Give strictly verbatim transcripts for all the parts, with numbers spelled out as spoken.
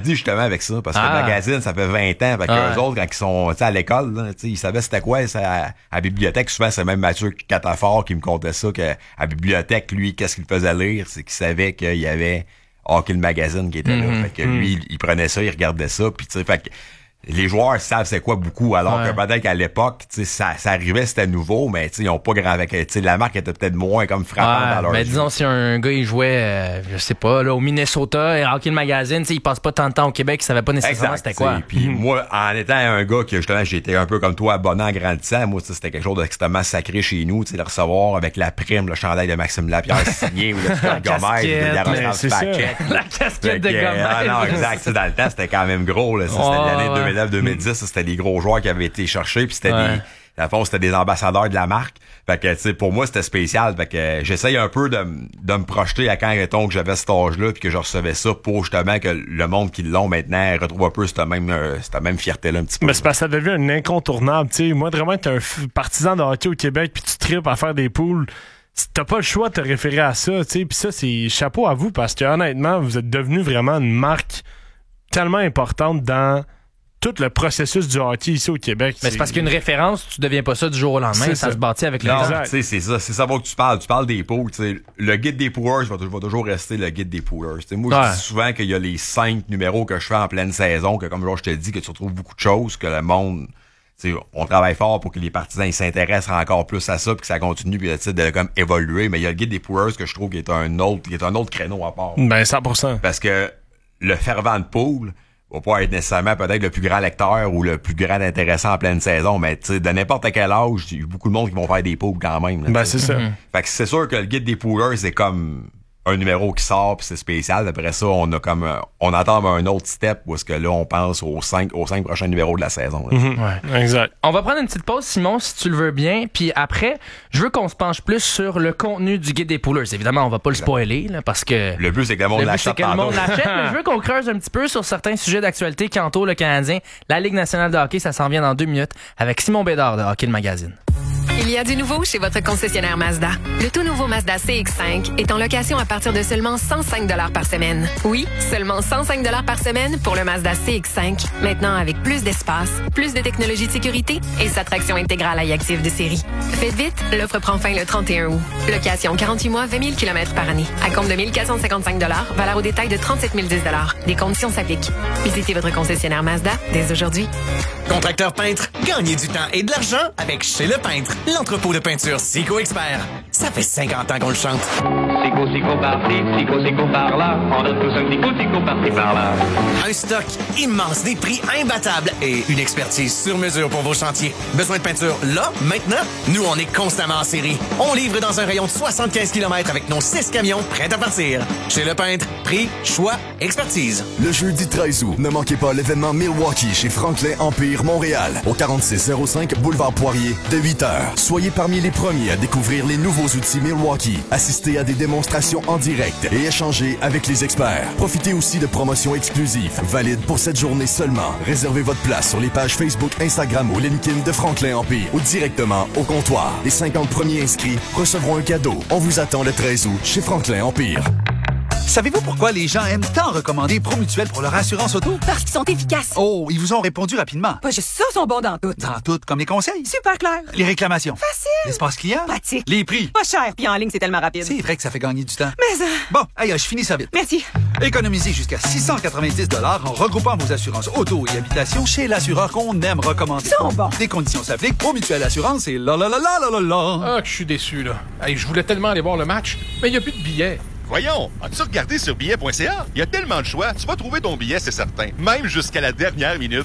dit justement avec ça, parce que Ah. le magazine, ça fait vingt ans. Fait que Ouais. eux autres, quand ils sont à l'école, là, ils savaient c'était quoi. Ça, à, à la bibliothèque, souvent, c'est même Mathieu Catafort qui me contait ça, que à la bibliothèque, lui, qu'est-ce qu'il faisait lire? C'est qu'il savait qu'il y avait Hockey le magazine qui était Mm-hmm. là. Fait que lui, il, il prenait ça, il regardait ça, puis tu sais, fait que les joueurs savent c'est quoi beaucoup, alors Ouais. que peut-être qu'à l'époque, tu sais, ça, ça arrivait, c'était nouveau, mais tu sais, ils ont pas grand avec, tu sais, la marque était peut-être moins comme frappante Ouais, dans leur mais jeu. disons, si un gars, il jouait, euh, je sais pas, là, au Minnesota, et Hockey le magazine, tu sais, il passe pas tant de temps au Québec, il savait pas nécessairement Exact, c'était quoi. t'sais. Puis moi, en étant un gars que justement, j'étais un peu comme toi, abonné en grandissant, moi, t'sais, c'était quelque chose d'extrêmement sacré chez nous, tu sais, le recevoir avec la prime, le chandail de Maxime Lapierre signé ou le Pierre Gomez, de casquette, Yaroslav c'est ça. Spacek. La casquette de Fait que, Gomez. ah non, exact. T'sais, dans le temps, c'était quand même gros, là. Ça, c'était Ouais, l'année ouais. deux mille neuf deux mille dix, ça, c'était des gros joueurs qui avaient été cherchés, puis c'était Ouais. des, dans le fond, c'était des ambassadeurs de la marque. Fait que, tu sais, pour moi, c'était spécial. Fait que, euh, j'essaye un peu de, m- de me projeter à quand, mettons, que j'avais cet âge-là, puis que je recevais ça pour justement que le monde qui l'ont maintenant retrouve un peu cette même, euh, cette même fierté-là un petit peu. Mais c'est parce que ça devient un incontournable. Tu sais, moi, vraiment, être un f- partisan de hockey au Québec puis tu tripes à faire des poules, t'as pas le choix de te référer à ça. Tu sais, puis ça, c'est chapeau à vous parce que honnêtement, vous êtes devenu vraiment une marque tellement importante dans tout le processus du hockey ici au Québec. Mais c'est parce qu'une référence, tu deviens pas ça du jour au lendemain, C'est ça, ça. se bâtit avec le Non, temps. Exact. tu sais, c'est ça, c'est ça que tu parles. Tu parles des poules, tu sais. Le guide des poolers va, va toujours rester le guide des poolers. Tu sais, moi, Ouais. je dis souvent qu'il y a les cinq numéros que je fais en pleine saison, que comme genre, je te dis, que tu retrouves beaucoup de choses, que le monde, tu sais, on travaille fort pour que les partisans ils s'intéressent encore plus à ça, puis que ça continue, puis tu sais, de comme évoluer. Mais il y a le guide des poolers que je trouve qui est un autre, qui est un autre créneau à part. Ben, cent pour cent. Parce que le fervent de poule va pas être nécessairement peut-être le plus grand lecteur ou le plus grand intéressant en pleine saison, mais tu sais, de n'importe quel âge, il y a beaucoup de monde qui vont faire des poules quand même. Là, Ben, tu sais. c'est ça. Fait que c'est sûr que le guide des poolers, c'est comme un numéro qui sort puis c'est spécial. Après ça, on a comme euh, on attend un autre step où est-ce que là on pense aux cinq aux cinq prochains numéros de la saison. là. Mhm. Ouais. Exact. On va prendre une petite pause, Simon, si tu le veux bien. Puis après, je veux qu'on se penche plus sur le contenu du guide des poolers. Évidemment, on va pas le spoiler, là, parce que Le but c'est que le monde le but, c'est l'achète que le monde tantôt. l'achète. Mais je veux qu'on creuse un petit peu sur certains sujets d'actualité qui entourent le Canadien. La Ligue nationale de hockey, ça s'en vient dans deux minutes avec Simon Bédard de Hockey le magazine. Il y a du nouveau chez votre concessionnaire Mazda. Le tout nouveau Mazda C X cinq est en location à partir de seulement cent cinq dollars par semaine. Oui, seulement cent cinq dollars par semaine pour le Mazda C X cinq. Maintenant avec plus d'espace, plus de technologie de sécurité et sa traction intégrale à active de série. Faites vite, l'offre prend fin le trente et un août. Location quarante-huit mois, vingt mille kilomètres par année. À compte de mille quatre cent cinquante-cinq dollars, valeur au détail de trente-sept mille dix dollars. Des conditions s'appliquent. Visitez votre concessionnaire Mazda dès aujourd'hui. Contracteur peintre, gagnez du temps et de l'argent avec Chez Le Peintre, l'entrepôt de peinture Sico Expert. Ça fait cinquante ans qu'on le chante. Sico, sico, par-ci, sico, sico, par-là. On donne tous un sico, sico, par-ci, par-là. Un stock immense, des prix imbattables et une expertise sur mesure pour vos chantiers. Besoin de peinture là, maintenant? Nous, on est constamment en série. On livre dans un rayon de soixante-quinze kilomètres avec nos six camions prêts à partir. Chez Le Peintre, prix, choix, expertise. Le jeudi treize août, ne manquez pas l'événement Milwaukee chez Franklin Empire Montréal, au quarante-six zéro cinq Boulevard Poirier, de huit heures. Soyez parmi les premiers à découvrir les nouveaux outils Milwaukee, assister à des démonstrations en direct et échanger avec les experts. Profitez aussi de promotions exclusives, valides pour cette journée seulement. Réservez votre place sur les pages Facebook, Instagram ou LinkedIn de Franklin Empire ou directement au comptoir. Les cinquante premiers inscrits recevront un cadeau. On vous attend le treize août chez Franklin Empire. Savez-vous pourquoi les gens aiment tant recommander Promutuel pour leur assurance auto? Parce qu'ils sont efficaces. Oh, ils vous ont répondu rapidement. Pas juste ça, ils sont bons dans tout. Dans tout, comme les conseils. Super clair. Les réclamations. Facile. L'espace client. Pratique. Les prix. Pas cher, puis en ligne, c'est tellement rapide. C'est vrai que ça fait gagner du temps. Mais euh, Bon, aïe, je finis ça vite. merci. Économisez jusqu'à six cent quatre-vingt-dix dollars en regroupant vos assurances auto et habitation chez l'assureur qu'on aime recommander. Ils sont bons. Des conditions s'appliquent. Promutuel Assurance et la la la la la la la. Ah, que je suis déçu, là. Hey, je voulais tellement aller voir le match, mais il n'y a plus de billets. Voyons, as-tu regardé sur billets point c a? Il y a tellement de choix, tu vas trouver ton billet, c'est certain. Même jusqu'à la dernière minute.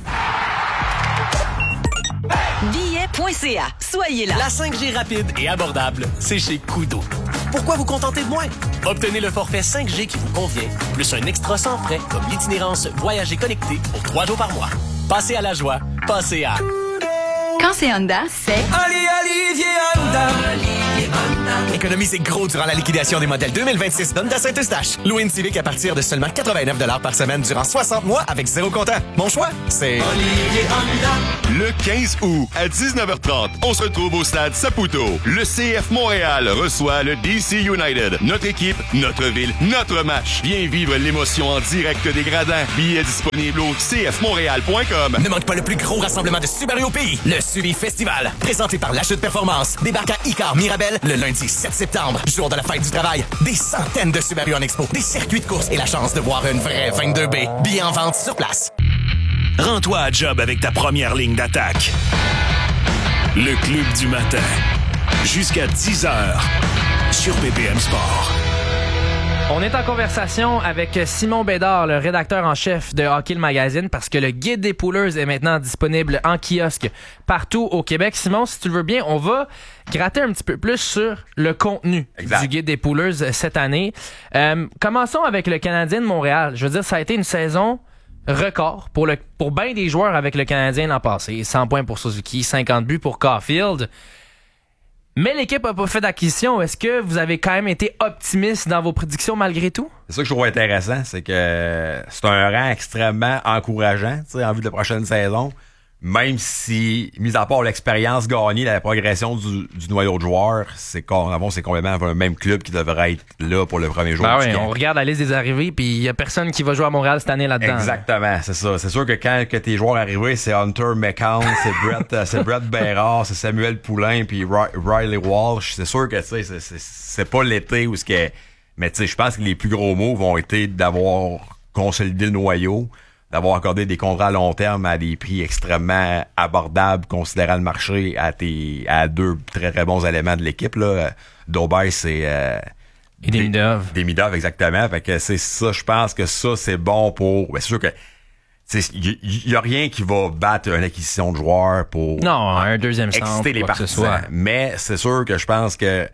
billets point c a. Soyez là. La cinq G rapide et abordable, c'est chez Koodo. Pourquoi vous contenter de moins? Obtenez le forfait cinq G qui vous convient, plus un extra sans frais comme l'itinérance Voyager connecté pour trois jours par mois. Passez à la joie, passez à... Quand c'est Honda, c'est... Allez, Olivier Honda! Économisez gros durant la liquidation des modèles deux mille vingt-six Honda Saint-Eustache. Louez une Civic à partir de seulement quatre-vingt-neuf dollars par semaine durant soixante mois avec zéro comptant. Mon choix, c'est Olivier Honda. Le quinze août à dix-neuf heures trente, on se retrouve au stade Saputo. Le C F Montréal reçoit le D C United. Notre équipe, notre ville, notre match. Viens vivre l'émotion en direct des gradins. Billets disponibles au c f montréal point com. Ne manque pas le plus gros rassemblement de Subaru au pays, le Subi Festival. Présenté par l'achat de performance. Débarque à Icar Mirabel le lundi sept septembre, jour de la fête du travail. Des centaines de Subaru en expo, des circuits de course et la chance de voir une vraie vingt-deux B. Billets en vente sur place. Rends-toi à job avec ta première ligne d'attaque. Le Club du matin. Jusqu'à dix heures sur B P M Sport. On est en conversation avec Simon Bédard, le rédacteur en chef de Hockey le Magazine, parce que le guide des poolers est maintenant disponible en kiosque partout au Québec. Simon, si tu le veux bien, on va gratter un petit peu plus sur le contenu exact. du guide des poolers cette année. Euh, commençons avec le Canadien de Montréal. Je veux dire, ça a été une saison record pour, le, pour bien des joueurs avec le Canadien l'an passé. cent points pour Suzuki, cinquante buts pour Caulfield. Mais l'équipe n'a pas fait d'acquisition. Est-ce que vous avez quand même été optimiste dans vos prédictions malgré tout? C'est ça que je trouve intéressant, c'est que c'est un rang extrêmement encourageant, tu sais, en vue de la prochaine saison. Même si, mis à part l'expérience gagnée, la progression du, du noyau de joueurs, c'est qu'on c'est complètement un même club qui devrait être là pour le premier jour. Ben du oui, camp. on regarde la liste des arrivées, puis il y a personne qui va jouer à Montréal cette année là-dedans. Exactement, c'est ça. C'est sûr que quand que tes joueurs arrivés, c'est Hunter McCown, c'est Brett, c'est Brett Bérard, c'est Samuel Poulain, puis Riley Walsh. C'est sûr que tu sais, c'est, c'est, c'est pas l'été où ce que, mais tu sais, je pense que les plus gros mots vont être d'avoir consolidé le noyau, d'avoir accordé des contrats à long terme à des prix extrêmement abordables, considérant le marché à tes à deux très très bons éléments de l'équipe là. Dobay, c'est euh, et Demidov. Demidov, exactement. Fait que c'est ça, je pense que ça c'est bon pour. Ben, c'est sûr que il y, y a rien qui va battre une acquisition de joueurs pour non un deuxième centre, exciter les partisans. Mais c'est sûr que je pense que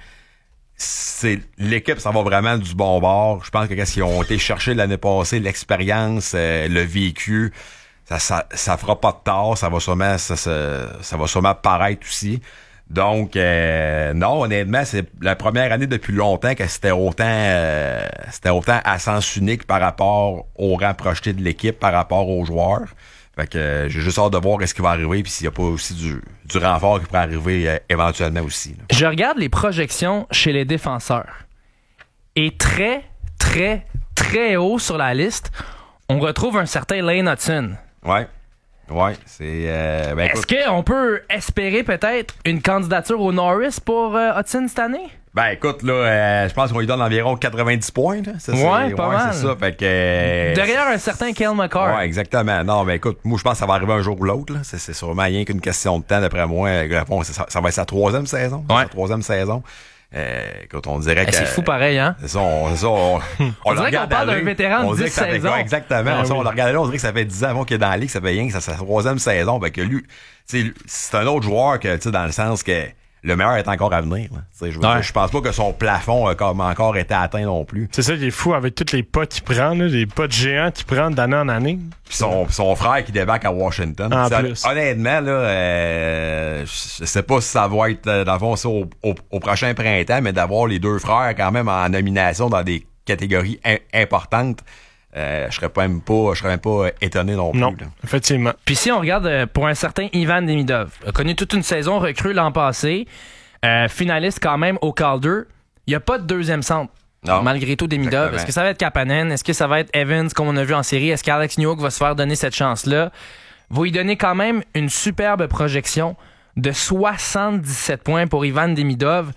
c'est l'équipe, ça va vraiment du bon bord. Je pense que qu'est-ce qu'ils ont été chercher l'année passée, l'expérience, euh, le vécu, ça, ça ça fera pas de tort, ça va sûrement ça, ça, ça va sûrement paraître aussi. Donc euh, non, honnêtement, c'est la première année depuis longtemps que c'était autant euh, c'était autant à sens unique par rapport au rang projeté de l'équipe, par rapport aux joueurs. Fait que euh, j'ai juste hâte de voir ce qui va arriver puis s'il y a pas aussi du, du renfort qui pourrait arriver euh, éventuellement aussi. Là. Je regarde les projections chez les défenseurs. Et très, très, très haut sur la liste, on retrouve un certain Lane Hudson. Ouais. Ouais, c'est... Euh, ben, Est-ce qu'on peut espérer peut-être une candidature au Norris pour euh, Hudson cette année? Ben écoute, là, euh, je pense qu'on lui donne environ quatre-vingt-dix points. Là. Ça, ouais, c'est, pas ouais, mal. C'est ça, fait que... Euh, derrière un certain Cale McCarr. Ouais, exactement. Non, mais écoute, moi, je pense que ça va arriver un jour ou l'autre. Là. C'est, c'est sûrement rien qu'une question de temps, d'après moi. Bon, ça, ça va être sa troisième saison. Ouais. Sa troisième saison. Euh, écoute, on dirait que... C'est fou pareil, hein? C'est ça, on, c'est ça, on, on, on le dirait regarde qu'on parle aller, d'un vétéran de dix saisons. Ouais, exactement. Ah, on, oui. on le regarde là, on dirait que ça fait dix ans avant qu'il est dans la ligue, ça fait rien que ça, c'est sa troisième saison. Ben que lui, tu sais, c'est un autre joueur que, tu sais, dans le sens que le meilleur est encore à venir. Je, veux ouais. dire, je pense pas que son plafond a comme encore été atteint non plus. C'est ça qui est fou avec tous les pas qu'il prend, là, les pas de géants qu'il prend d'année en année. Puis son, son frère qui débarque à Washington. En plus. Honnêtement, là, euh, je sais pas si ça va être dans le fond ça au, au, au prochain printemps, mais d'avoir les deux frères quand même en nomination dans des catégories in- importantes. Euh, je serais même pas, je serais même pas étonné non plus. Non, là. effectivement. Puis si on regarde euh, pour un certain Ivan Demidov, a connu toute une saison recrue l'an passé, euh, finaliste quand même au Calder, il n'y a pas de deuxième centre. Non. Malgré tout Demidov. Exactement. Est-ce que ça va être Kapanen? Est-ce que ça va être Evans comme on a vu en série? Est-ce qu'Alex Newhook va se faire donner cette chance-là? Vous lui donnez quand même une superbe projection de soixante-dix-sept points pour Ivan Demidov.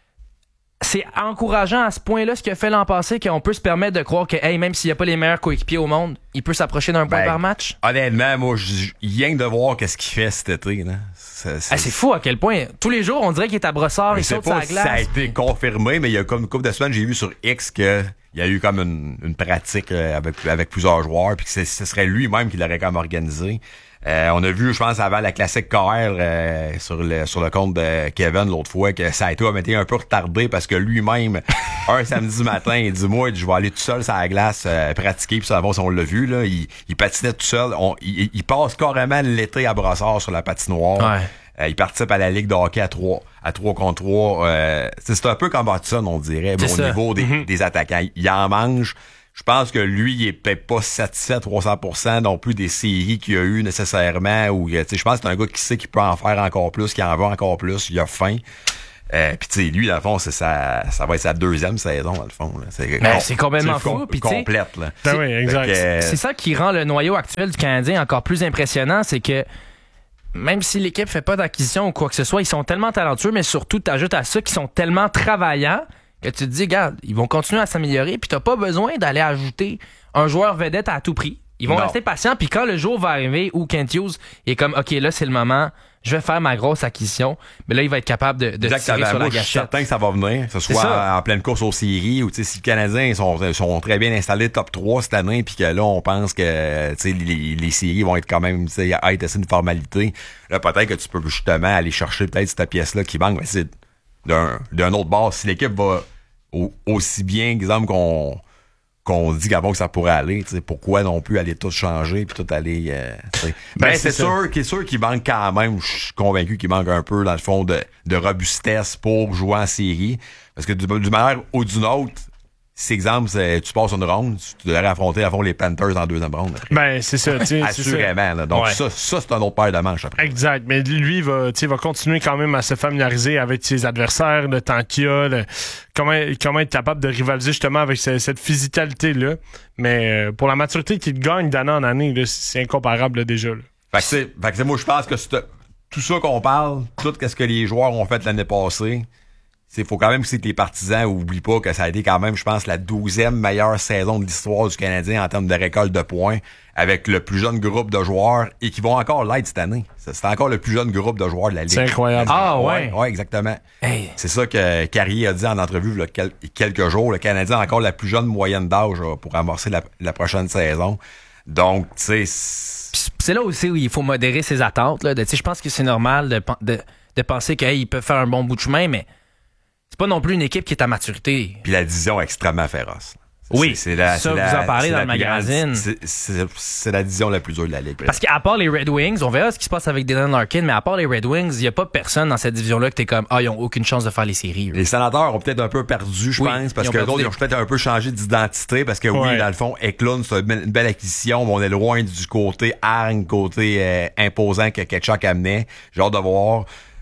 C'est encourageant à ce point-là ce qu'il a fait l'an passé qu'on peut se permettre de croire que hey, même s'il n'y a pas les meilleurs coéquipiers au monde, il peut s'approcher d'un point ben, par match. Honnêtement, moi, je viens de voir qu'est-ce qu'il fait cet été. Là. C'est, c'est... Ah, c'est fou à quel point. Tous les jours, on dirait qu'il est à brossard, il saute sur la glace. Ça a été confirmé, mais il y a comme une couple de semaines, j'ai vu sur X que il y a eu comme une, une pratique avec, avec plusieurs joueurs, puis que c'est, ce serait lui-même qui l'aurait comme organisé. Euh, on a vu, je pense, avant la classique K R euh, sur le sur le compte de Kevin l'autre fois, que Saito a été un peu retardé parce que lui-même, un samedi matin, il dit moi, je vais aller tout seul sur la glace euh, pratiquer, puis ça va, si on l'a vu, là, il, il patinait tout seul. On, il, il passe carrément l'été à brossard sur la patinoire. Ouais. Euh, il participe à la Ligue de hockey à trois à trois contre trois. Euh, c'est un peu comme Hudson, on dirait, au ça. niveau des, Mm-hmm. des attaquants. Il en mange. Je pense que lui, il est peut-être pas satisfait à trois cents pour cent non plus des séries qu'il a eu nécessairement. Ou, je pense que c'est un gars qui sait qu'il peut en faire encore plus, qu'il en veut encore plus, il a faim. Euh, puis tu sais, lui, dans le fond, c'est sa, ça va être sa deuxième saison, dans le fond. Là. C'est, ben, com- c'est complètement fou. Com- Puis, tu sais, complète, là. Ben oui, exact. Fait que, euh, c'est ça qui rend le noyau actuel du Canadien encore plus impressionnant, c'est que même si l'équipe fait pas d'acquisition ou quoi que ce soit, ils sont tellement talentueux, mais surtout, t'ajoutes à ça qu'ils sont tellement travaillants que tu te dis, regarde, ils vont continuer à s'améliorer, puis t'as pas besoin d'aller ajouter un joueur vedette à tout prix. Ils vont Non. rester patients, puis quand le jour va arriver où Kent Hughes est comme, OK, là, c'est le moment, je vais faire ma grosse acquisition, mais là, il va être capable de, de tirer Exactement. sur la Moi, je suis gâchette. certain que ça va venir, que ce C'est soit ça. en pleine course aux séries ou tu sais, si les Canadiens sont, sont très bien installés top trois cette année, puis que là, on pense que tu sais, les, les séries vont être quand même tu sais, être assez une formalité. Là, peut-être que tu peux justement aller chercher peut-être cette pièce-là qui manque, mais c'est d'un, d'un autre bord. Si l'équipe va au, aussi bien, exemple, qu'on qu'on dit qu'avant que ça pourrait aller, tu sais, pourquoi non plus aller tout changer puis tout aller euh, ben, ben c'est, c'est sûr qu'il est sûr qu'il manque quand même, je suis convaincu qu'il manque un peu dans le fond de, de robustesse pour jouer en série, parce que d'une manière ou d'une autre, si exemple c'est, tu passes une ronde, tu devrais affronter à fond les Panthers en deuxième ronde après. Ben c'est ça, tu sais, assurément là. Donc ouais. ça ça c'est un autre paire de manches après. Exact, mais lui va tu sais va continuer quand même à se familiariser avec ses adversaires, le temps qu'il a, le, comment comment être capable de rivaliser justement avec ce, cette physicalité là, mais euh, pour la maturité qu'il gagne d'année en année là, c'est incomparable là, déjà là. Fait que c'est fait que c'est, moi je pense que c'est, tout ça qu'on parle, tout ce que les joueurs ont fait l'année passée, il faut quand même que les partisans oublient pas que ça a été quand même, je pense, la douzième meilleure saison de l'histoire du Canadien en termes de récolte de points, avec le plus jeune groupe de joueurs et qui vont encore l'être cette année. C'est encore le plus jeune groupe de joueurs de la Ligue. C'est incroyable. Ah ouais? Ouais, exactement. Hey. C'est ça que Carrier a dit en entrevue il y a quel- quelques jours. Le Canadien a encore la plus jeune moyenne d'âge là, pour amorcer la, la prochaine saison. Donc, tu sais... Puis c'est là aussi où il faut modérer ses attentes. Là, de, je pense que c'est normal de, de, de penser qu'ils hey, peuvent faire un bon bout de chemin, mais c'est pas non plus une équipe qui est à maturité. Puis la division est extrêmement féroce. Oui, c'est, c'est la, ça, c'est vous la, en parlez c'est dans la le plus grande- magazine. C'est, c'est, c'est la division la plus dure de la Ligue. Parce qu'à part les Red Wings, on verra ce qui se passe avec Dylan Larkin, mais à part les Red Wings, il n'y a pas personne dans cette division-là que t'es comme, ah, ils ont aucune chance de faire les séries. Les sénateurs ont peut-être un peu perdu, je Oui, pense, parce ils ont que perdu d'autres des- ils ont peut-être un peu changé d'identité, parce que Ouais. oui, dans le fond, Eklund, c'est une belle, une belle acquisition, mais on est loin du côté hargne, côté euh, imposant que Ketchuk amenait. J'ai hâte de voir.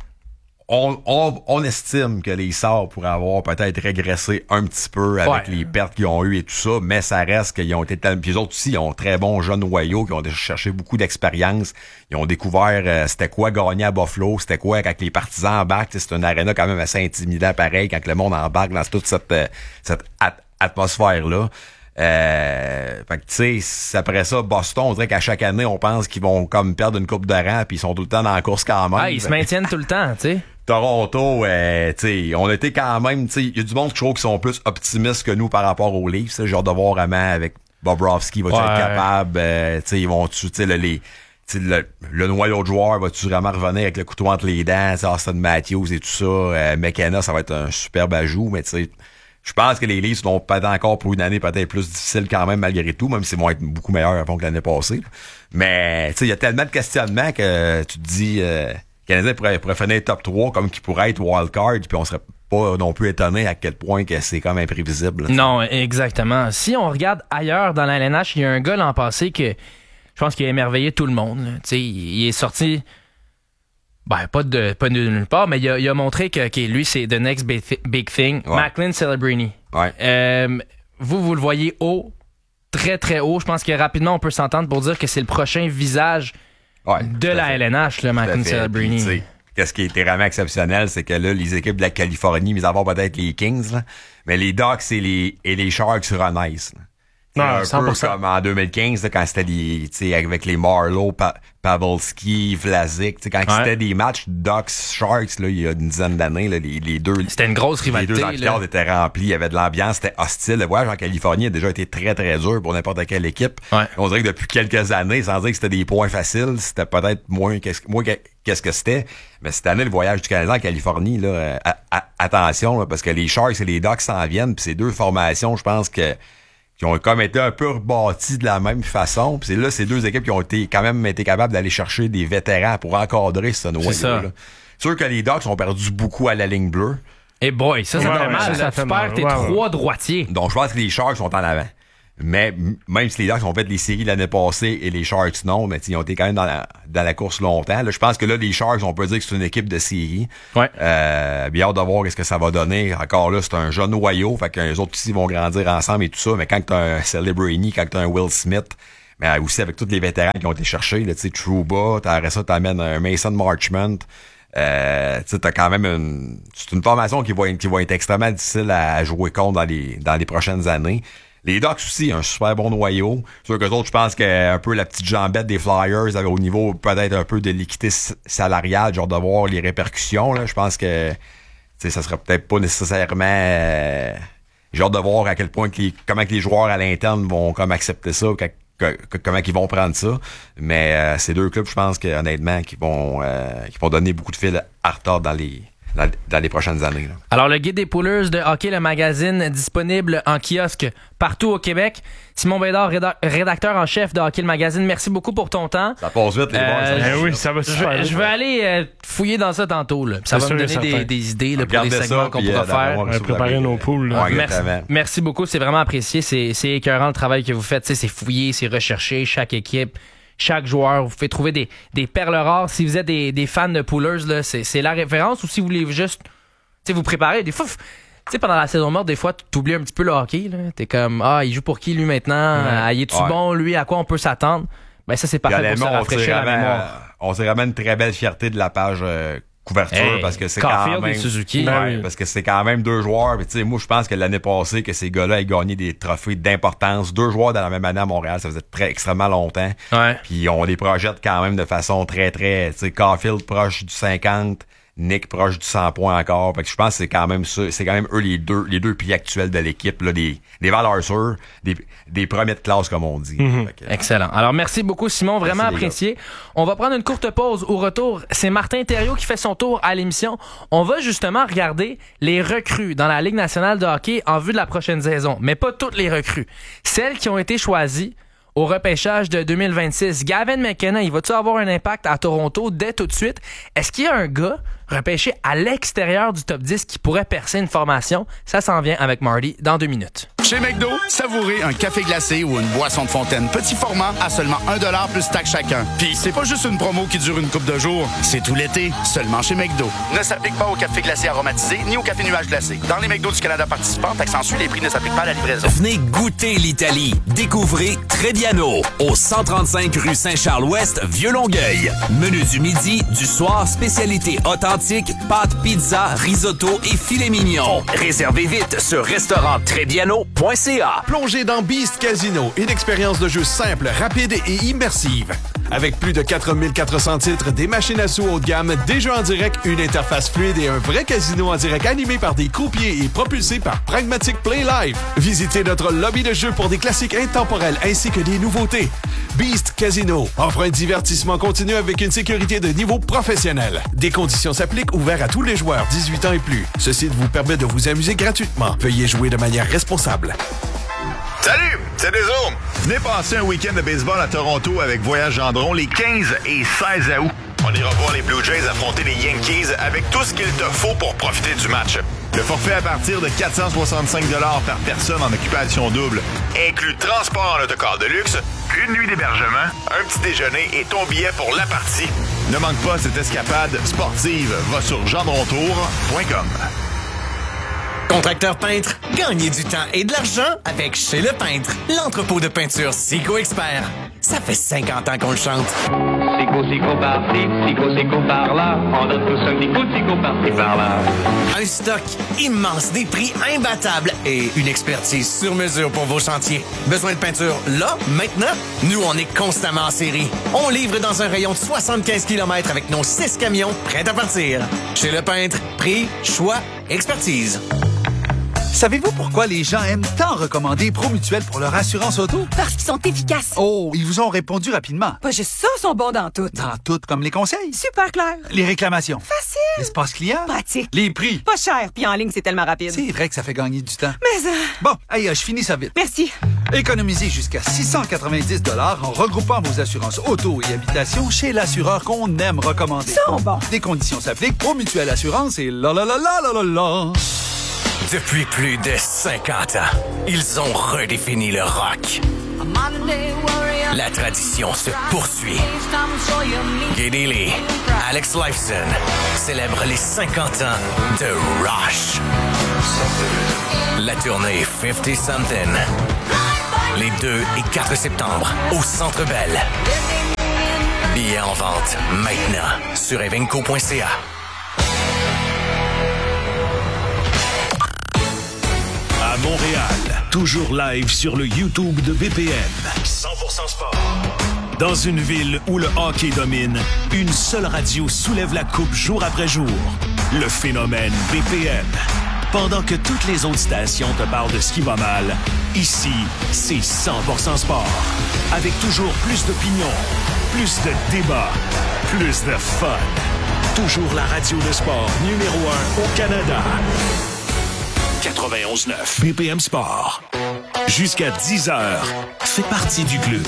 On, on, on estime que les Sabres pourraient avoir peut-être régressé un petit peu avec Ouais. les pertes qu'ils ont eues et tout ça, mais ça reste qu'ils ont été tellement... Puis les autres aussi, ils ont très bons jeunes noyaux qui ont déjà cherché beaucoup d'expérience. Ils ont découvert euh, c'était quoi gagner à Buffalo, c'était quoi quand les partisans embarquent. C'est une aréna quand même assez intimidant pareil quand le monde embarque dans toute cette, euh, cette at- atmosphère-là. Euh, fait que tu sais, après ça, Boston, on dirait qu'à chaque année, on pense qu'ils vont comme perdre une coupe de rang puis ils sont tout le temps dans la course quand même. Ah, ils se maintiennent tout le temps, tu sais. Toronto, euh, tu sais, on était quand même, tu sais, il y a du monde je trouve qui sont plus optimistes que nous par rapport aux Leafs. J'ai hâte de voir vraiment avec Bobrovsky, va-tu Ouais. être capable, euh, tu sais, ils vont-tu, tu sais, le, les, tu sais, le, le noyau de joueurs, va-tu vraiment revenir avec le couteau entre les dents, tu sais, Austin Matthews et tout ça, euh, McKenna, ça va être un superbe ajout, mais tu sais, je pense que les Leafs vont peut-être encore pour une année peut-être plus difficile quand même malgré tout, même s'ils vont être beaucoup meilleurs avant que l'année passée. Mais tu sais, il y a tellement de questionnements que tu te dis euh, le Canadien pourrait, pourrait finir top trois comme qu'il pourrait être wildcard, puis on serait pas non plus étonné à quel point que c'est comme imprévisible. Là. Non, exactement. Si on regarde ailleurs dans la L N H, il y a un gars l'an passé que je pense qu'il a émerveillé tout le monde. là. Tu sais, il il est sorti... Ben, pas de, pas de nulle part, mais il a, il a montré que okay, lui, c'est the next big, thi- big thing. Ouais. Macklin Celebrini. Ouais. Euh, vous, vous le voyez haut, très, très haut. Je pense que rapidement, on peut s'entendre pour dire que c'est le prochain visage Ouais, de tout à la fait. L N H, le Tout à Macklin fait. Celebrini. Puis, tu sais, qu'est-ce qui était vraiment exceptionnel, c'est que là, les équipes de la Californie, mis à part peut-être les Kings, là, mais les Ducks et les, et les Sharks renaissent. là. Non, un cent pour cent. peu comme en deux mille quinze, là, quand c'était des, tu sais, avec les Marlowe, pa- Pavelski, Vlasic, tu sais, quand Ouais. c'était des matchs Ducks Sharks, là, il y a une dizaine d'années, là, les, les deux, C'était une grosse les rivalité. deux là. amphithéâtres étaient remplis, il y avait de l'ambiance, c'était hostile. Le voyage en Californie a déjà été très, très dur pour n'importe quelle équipe. Ouais. On dirait que depuis quelques années, sans dire que c'était des points faciles, c'était peut-être moins qu'est-ce, moins que- qu'est-ce que c'était. Mais cette année, le voyage du Canada en Californie, là, euh, a- a- attention, là, parce que les Sharks et les Ducks s'en viennent, puis ces deux formations, je pense que qui ont comme été un peu rebâtis de la même façon. Puis c'est là, ces deux équipes qui ont été quand même été capables d'aller chercher des vétérans pour encadrer ce noyau-là. C'est sûr que les Ducks ont perdu beaucoup à la ligne bleue. Et hey boy, ça, ça ouais, fait ouais, mal. ça, Là, ça tu fait perds mal. tes Ouais, trois ouais. droitiers. Donc, je pense que les Sharks sont en avant. Mais même si les Ducks ont fait les séries l'année passée et les Sharks non, mais ils ont été quand même dans la, dans la course longtemps. Là, je pense que là, les Sharks, on peut dire que c'est une équipe de série. Ouais. Euh, bien hâte de voir ce que ça va donner. Encore là, c'est un jeune noyau. Fait que les autres ici vont grandir ensemble et tout ça. Mais quand t'as un Celebrini, quand t'as un Will Smith, mais aussi avec tous les vétérans qui ont été cherchés, tu sais, Trouba, t'arrêtes ça, t'amènes un Mason Marchment. Euh, tu sais, t'as quand même une, c'est une formation qui va, qui va être extrêmement difficile à jouer contre dans les, dans les prochaines années. Les Ducks aussi, un super bon noyau. C'est sûr que les autres, je pense que un peu la petite jambette des Flyers au niveau peut-être un peu de l'équité salariale, genre de voir les répercussions. Là, je pense que ça serait peut-être pas nécessairement... Euh, j'ai hâte de voir à quel point que les, comment que les joueurs à l'interne vont comme accepter ça, que, que, que, comment ils vont prendre ça. Mais euh, ces deux clubs, je pense que honnêtement, qui vont euh, qui vont donner beaucoup de fil à retard dans les... Dans, dans les prochaines années. Là. Alors, le guide des poolers de Hockey, le magazine, disponible en kiosque partout au Québec. Simon Bédard, réda- rédacteur en chef de Hockey, le magazine, merci beaucoup pour ton temps. Ça passe vite, les euh, boys. Eh oui, ça va super. Je, je vais aller euh, fouiller dans ça tantôt. Là. Ça C'est va me sûr, donner des, des idées là, pour les segments ça, qu'on puis, pourra euh, faire. On va préparer nos poules. Ouais, merci, merci beaucoup, c'est vraiment apprécié. C'est, c'est écœurant le travail que vous faites. T'sais, c'est fouillé, c'est recherché, chaque équipe. Chaque joueur, vous pouvez trouver des, des perles rares. Si vous êtes des, des fans de poolers, là, c'est, c'est la référence. Ou si vous voulez juste t'sais, vous préparer, des fois, tu sais, pendant la saison morte, des fois, tu oublies un petit peu le hockey. Là. T'es comme, ah, il joue pour qui lui maintenant? Ouais. Ah, il est-tu ouais. bon, lui? À quoi on peut s'attendre? Ben, ça, c'est parfait pour se rafraîchir la mémoire. On s'est vraiment une très belle fierté de la page euh, couverture hey, parce que c'est Caulfield quand même. Et Suzuki. Ouais, oui. Parce que c'est quand même deux joueurs. Tu sais, moi, je pense que l'année passée, que ces gars-là aient gagné des trophées d'importance. Deux joueurs dans la même année à Montréal, ça faisait très extrêmement longtemps. Ouais. Puis on les projette quand même de façon très, très. Tu sais, Caulfield proche du cinquante. Nick proche du cent points encore. Fait que je pense que c'est quand même ça, c'est quand même eux les deux, les deux piliers actuels de l'équipe, là, des, des valeurs sûres, des, des premiers de classe, comme on dit. Mm-hmm. Que, excellent. Alors, merci beaucoup, Simon. Vraiment merci apprécié. On va prendre une courte pause. Au retour, c'est Martin Thériault qui fait son tour à l'émission. On va justement regarder les recrues dans la Ligue nationale de hockey en vue de la prochaine saison. Mais pas toutes les recrues. Celles qui ont été choisies au repêchage de deux mille vingt-six. Gavin McKenna, il va-tu avoir un impact à Toronto dès tout de suite? Est-ce qu'il y a un gars repêché à l'extérieur du top dix qui pourrait percer une formation? Ça s'en vient avec Marty dans deux minutes. Chez McDo, savourez un café glacé ou une boisson de fontaine petit format à seulement un dollar plus taxe chacun. Puis c'est pas juste une promo qui dure une couple de jours, c'est tout l'été, seulement chez McDo. Ne s'applique pas au café glacé aromatisé ni au café nuage glacé. Dans les McDo du Canada participants, taxe en Suisse, les prix ne s'appliquent pas à la livraison. Venez goûter l'Italie. Découvrez Trebbiano au cent trente-cinq rue Saint-Charles-Ouest, Vieux-Longueuil. Menu du midi, du soir, spécialité authentique, pâtes, pizza, risotto et filet mignon. Réservez vite sur restaurant trebbiano point c a. Plongez dans Beast Casino, une expérience de jeu simple, rapide et immersive. Avec plus de quatre mille quatre cents titres, des machines à sous haut de gamme, des jeux en direct, une interface fluide et un vrai casino en direct animé par des croupiers et propulsé par Pragmatic Play Live. Visitez notre lobby de jeu pour des classiques intemporels ainsi que des nouveautés. Beast Casino offre un divertissement continu avec une sécurité de niveau professionnel. Des conditions s'appliquent, ouvert à tous les joueurs dix-huit ans et plus. Ce site vous permet de vous amuser gratuitement. Veuillez jouer de manière responsable. Salut, c'est Dézone. Venez passer un week-end de baseball à Toronto avec Voyage Gendron les quinze et seize août. On ira voir les Blue Jays affronter les Yankees avec tout ce qu'il te faut pour profiter du match. Le forfait à partir de quatre cent soixante-cinq dollars par personne en occupation double inclut transport en autocar de luxe, une nuit d'hébergement, un petit déjeuner et ton billet pour la partie. Ne manque pas cette escapade sportive. Va sur gendrontour point com. Contracteur peintre, gagnez du temps et de l'argent avec Chez Le Peintre, l'entrepôt de peinture Sico Expert. Ça fait cinquante ans qu'on le chante. Sico, Sico par-ci, Sico, Sico par-là. On donne tous un petit coup de Sico par-ci, par-là. Un stock immense, des prix imbattables et une expertise sur mesure pour vos chantiers. Besoin de peinture là, maintenant? Nous, on est constamment en série. On livre dans un rayon de soixante-quinze kilomètres avec nos six camions prêts à partir. Chez Le Peintre, prix, choix, expertise. Savez-vous pourquoi les gens aiment tant recommander Promutuel pour leur assurance auto? Parce qu'ils sont efficaces. Oh, ils vous ont répondu rapidement. Pas juste ça, ils sont bons dans tout. Dans tout, comme les conseils. Super clair. Les réclamations. Facile. L'espace client. Pratique. Les prix. Pas cher, puis en ligne, c'est tellement rapide. C'est vrai que ça fait gagner du temps. Mais... Euh... Bon, hey, je finis ça vite. Merci. Économisez jusqu'à six cent quatre-vingt-dix dollars en regroupant vos assurances auto et habitation chez l'assureur qu'on aime recommander. Ils sont bons. Des conditions s'appliquent. Promutuel Assurance et la la la la la la la. Depuis plus de cinquante ans, ils ont redéfini le rock. La tradition se poursuit. Geddy Lee, Alex Lifeson célèbrent les cinquante ans de Rush. La tournée cinquante something. Les deux et quatre septembre au Centre Bell. Billets en vente maintenant sur evenco point c a. À Montréal, toujours live sur le YouTube de B P M. cent pour cent sport. Dans une ville où le hockey domine, une seule radio soulève la coupe jour après jour. Le phénomène B P M. Pendant que toutes les autres stations te parlent de ce qui va mal, ici, c'est cent pour cent sport. Avec toujours plus d'opinions, plus de débats, plus de fun. Toujours la radio de sport numéro un au Canada. quatre-vingt-onze neuf B P M Sport. Jusqu'à dix heures, fais partie du club.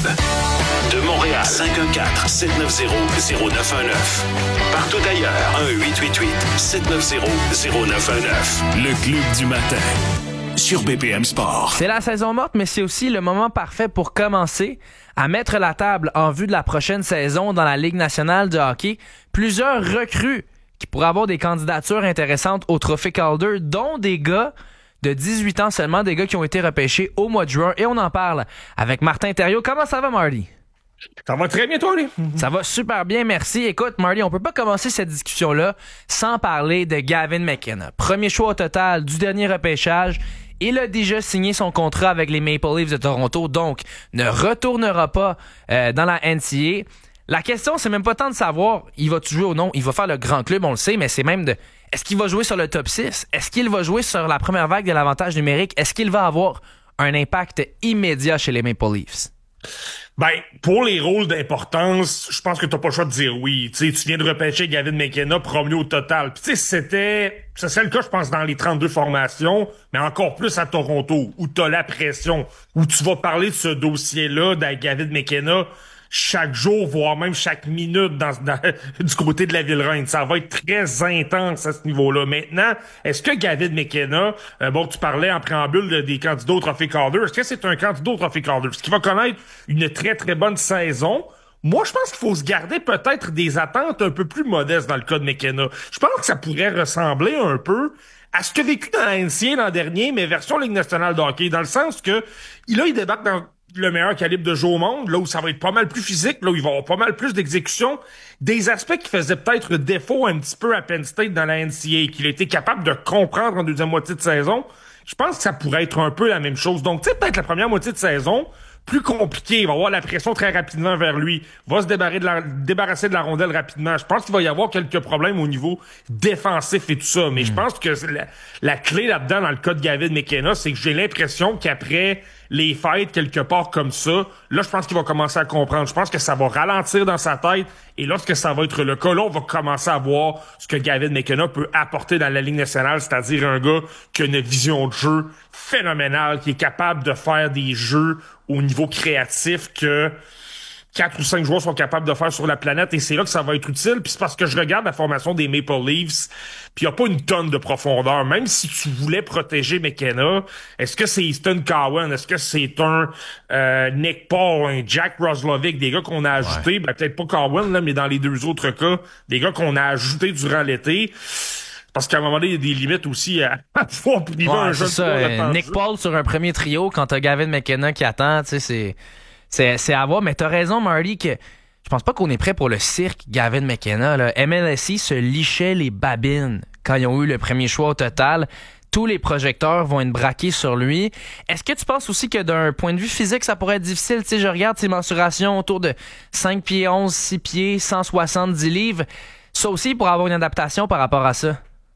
De Montréal, cinq un quatre, sept neuf zéro, zéro neuf un neuf. Partout ailleurs, un huit huit huit, sept neuf zéro, zéro neuf un neuf. Le club du matin, sur B P M Sport. C'est la saison morte, mais c'est aussi le moment parfait pour commencer à mettre la table en vue de la prochaine saison dans la Ligue nationale de hockey. Plusieurs recrues qui pourraient avoir des candidatures intéressantes au Trophée Calder, dont des gars de dix-huit ans seulement, des gars qui ont été repêchés au mois de juin. Et on en parle avec Martin Thériault. Comment ça va, Marty? Ça va très bien, toi, Ali? Ça va super bien, merci. Écoute, Marty, on peut pas commencer cette discussion-là sans parler de Gavin McKenna. Premier choix au total du dernier repêchage. Il a déjà signé son contrat avec les Maple Leafs de Toronto, donc ne retournera pas euh, dans la N C A A. La question, c'est même pas tant de savoir il va-tu jouer ou non. Il va faire le grand club, on le sait, mais c'est même de est-ce qu'il va jouer sur le top six? Est-ce qu'il va jouer sur la première vague de l'avantage numérique? Est-ce qu'il va avoir un impact immédiat chez les Maple Leafs? Ben, pour les rôles d'importance, je pense que t'as pas le choix de dire oui. Tu sais, tu viens de repêcher Gavin McKenna, premier au total. Puis tu sais, c'était, ça c'est le cas, je pense, dans les trente-deux formations, mais encore plus à Toronto, où t'as la pression, où tu vas parler de ce dossier-là, de Gavin McKenna, chaque jour, voire même chaque minute dans, dans du côté de la Ville-Reine. Ça va être très intense à ce niveau-là. Maintenant, est-ce que Gavin McKenna, euh, bon, tu parlais en préambule de, des candidats au Trophée Calder, est-ce que c'est un candidat au Trophée Calder? Est-ce qu'il va connaître une très, très bonne saison? Moi, je pense qu'il faut se garder peut-être des attentes un peu plus modestes dans le cas de McKenna. Je pense que ça pourrait ressembler un peu à ce que vécu dans la N C A A l'an dernier, mais version Ligue nationale de hockey, dans le sens que là, il débarque dans le meilleur calibre de jeu au monde, là où ça va être pas mal plus physique, là où il va y avoir pas mal plus d'exécution, des aspects qui faisaient peut-être défaut un petit peu à Penn State dans la N C A A, qu'il a été capable de comprendre en deuxième moitié de saison. Je pense que ça pourrait être un peu la même chose. Donc, tu sais, peut-être la première moitié de saison, plus compliqué, il va avoir la pression très rapidement vers lui, va se débarrasser de la, débarrasser de la rondelle rapidement. Je pense qu'il va y avoir quelques problèmes au niveau défensif et tout ça, mais mmh. je pense que la, la clé là-dedans, dans le cas de Gavin McKenna, c'est que j'ai l'impression qu'après les fêtes, quelque part comme ça, là, je pense qu'il va commencer à comprendre. Je pense que ça va ralentir dans sa tête, et lorsque ça va être le cas, là, on va commencer à voir ce que Gavin McKenna peut apporter dans la Ligue nationale, c'est-à-dire un gars qui a une vision de jeu phénoménale, qui est capable de faire des jeux au niveau créatif que quatre ou cinq joueurs sont capables de faire sur la planète, et c'est là que ça va être utile. Puis c'est parce que je regarde la formation des Maple Leafs, puis il n'y a pas une tonne de profondeur. Même si tu voulais protéger McKenna, est-ce que c'est Easton Cowan, est-ce que c'est un euh, Nick Paul, un Jack Roslovic, des gars qu'on a ajoutés, ouais. ben, peut-être pas Cowan, là, mais dans les deux autres cas, des gars qu'on a ajoutés durant l'été. Parce qu'à un moment donné, il y a des limites aussi à, à pouvoir priver ouais, un jeune. C'est ça. Euh, Nick Paul sur un premier trio, quand t'as Gavin McKenna qui attend, tu sais, c'est, c'est, c'est à voir. Mais t'as raison, Marty, que je pense pas qu'on est prêt pour le cirque Gavin McKenna, là. M L S I se lichait les babines quand ils ont eu le premier choix au total. Tous les projecteurs vont être braqués sur lui. Est-ce que tu penses aussi que d'un point de vue physique, ça pourrait être difficile? Tu sais, je regarde ses mensurations autour de cinq pieds onze, six pieds, cent soixante-dix livres. Ça aussi, pour avoir une adaptation par rapport à ça.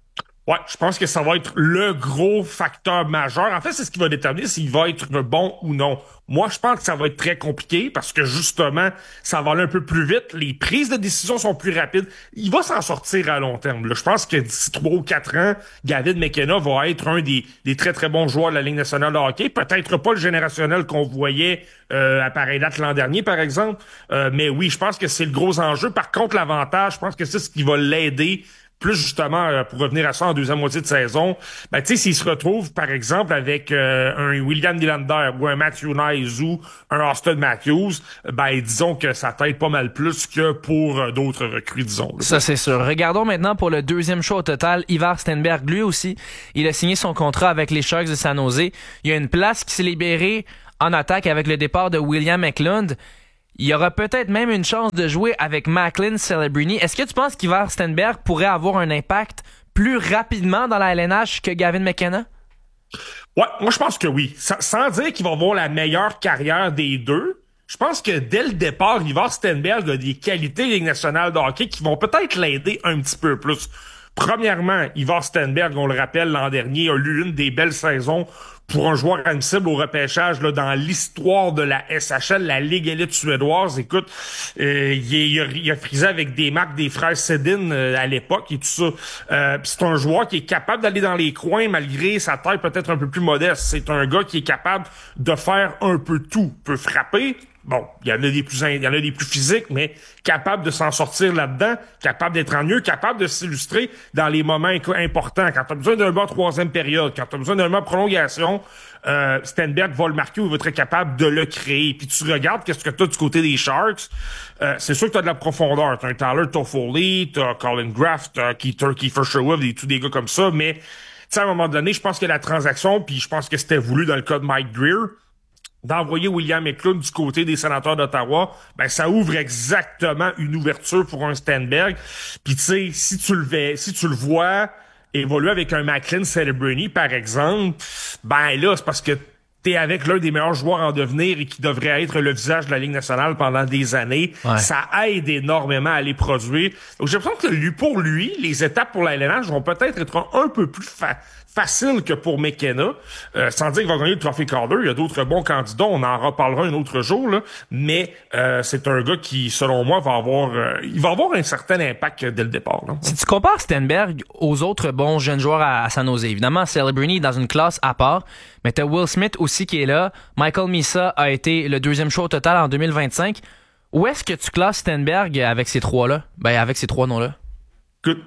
Ouais, je pense que ça va être le gros facteur majeur. En fait, c'est ce qui va déterminer s'il va être bon ou non. Moi, je pense que ça va être très compliqué parce que justement, ça va aller un peu plus vite. Les prises de décision sont plus rapides. Il va s'en sortir à long terme. Là, je pense que d'ici trois ou quatre ans, Gavin McKenna va être un des, des très très bons joueurs de la Ligue nationale de hockey. Peut-être pas le générationnel qu'on voyait euh, à pareille date l'an dernier, par exemple. Euh, mais oui, je pense que c'est le gros enjeu. Par contre, l'avantage, je pense que c'est ce qui va l'aider plus justement, euh, pour revenir à ça en deuxième moitié de saison, ben tu sais, s'il se retrouve, par exemple, avec euh, un William Nylander ou un Matthew Knies ou un Austin Matthews, ben disons que ça t'aide pas mal plus que pour euh, d'autres recrues, disons. Là. Ça, c'est sûr. Regardons maintenant pour le deuxième choix au total, Ivar Stenberg. Lui aussi, il a signé son contrat avec les Sharks de San Jose. Il y a une place qui s'est libérée en attaque avec le départ de William Eklund. Il y aura peut-être même une chance de jouer avec Macklin Celebrini. Est-ce que tu penses qu'Ivar Stenberg pourrait avoir un impact plus rapidement dans la L N H que Gavin McKenna? Ouais, moi je pense que oui. Sans, sans dire qu'il va avoir la meilleure carrière des deux, je pense que dès le départ, Ivar Stenberg a des qualités Ligue nationale de hockey qui vont peut-être l'aider un petit peu plus. Premièrement, Ivar Stenberg, on le rappelle, l'an dernier, a eu une des belles saisons pour un joueur admissible au repêchage là, dans l'histoire de la S H L, la Ligue élite suédoise. Écoute, euh, il, il, a, il a frisé avec des marques des frères Sedin euh, à l'époque et tout ça. Euh, Puis c'est un joueur qui est capable d'aller dans les coins malgré sa taille peut-être un peu plus modeste. C'est un gars qui est capable de faire un peu tout. Peut frapper. Bon, il y en a des plus, il y en a des plus physiques, mais capable de s'en sortir là-dedans, capable d'être en mieux, capable de s'illustrer dans les moments importants. Quand tu as besoin d'un bas troisième période, quand tu as besoin d'un bas prolongation, euh, Stenberg va le marquer ou il va être capable de le créer. Puis tu regardes qu'est-ce que tu as du côté des Sharks. Euh, c'est sûr que tu as de la profondeur. Tu as un Tyler Toffoli, tu as Colin Graff, tu as Kiefer Sherwood et tous des gars comme ça, mais tu sais, à un moment donné, je pense que la transaction, puis je pense que c'était voulu dans le cas de Mike Greer, d'envoyer William Eklund du côté des Sénateurs d'Ottawa, ben ça ouvre exactement une ouverture pour un Stenberg. Puis tu sais, si tu le vais, si tu le vois évoluer avec un Macklin Celebrini, par exemple, ben là, c'est parce que t'es avec l'un des meilleurs joueurs en devenir et qui devrait être le visage de la Ligue nationale pendant des années. Ouais. Ça aide énormément à les produire. Donc j'ai l'impression que lui, pour lui, les étapes pour la L N H vont peut-être être un, un peu plus fa- facile que pour McKenna, euh, sans dire qu'il va gagner le trophée Calder. Il y a d'autres bons candidats, on en reparlera un autre jour, là. Mais euh, c'est un gars qui, selon moi, va avoir euh, il va avoir un certain impact dès le départ. Là. Si tu compares Stenberg aux autres bons jeunes joueurs à, à San Jose, évidemment, Celebrini est dans une classe à part, mais t'as Will Smith aussi qui est là. Michael Misa a été le deuxième choix au total en deux mille vingt-cinq. Où est-ce que tu classes Stenberg avec ces trois-là? Ben, avec ces trois noms-là. Écoute,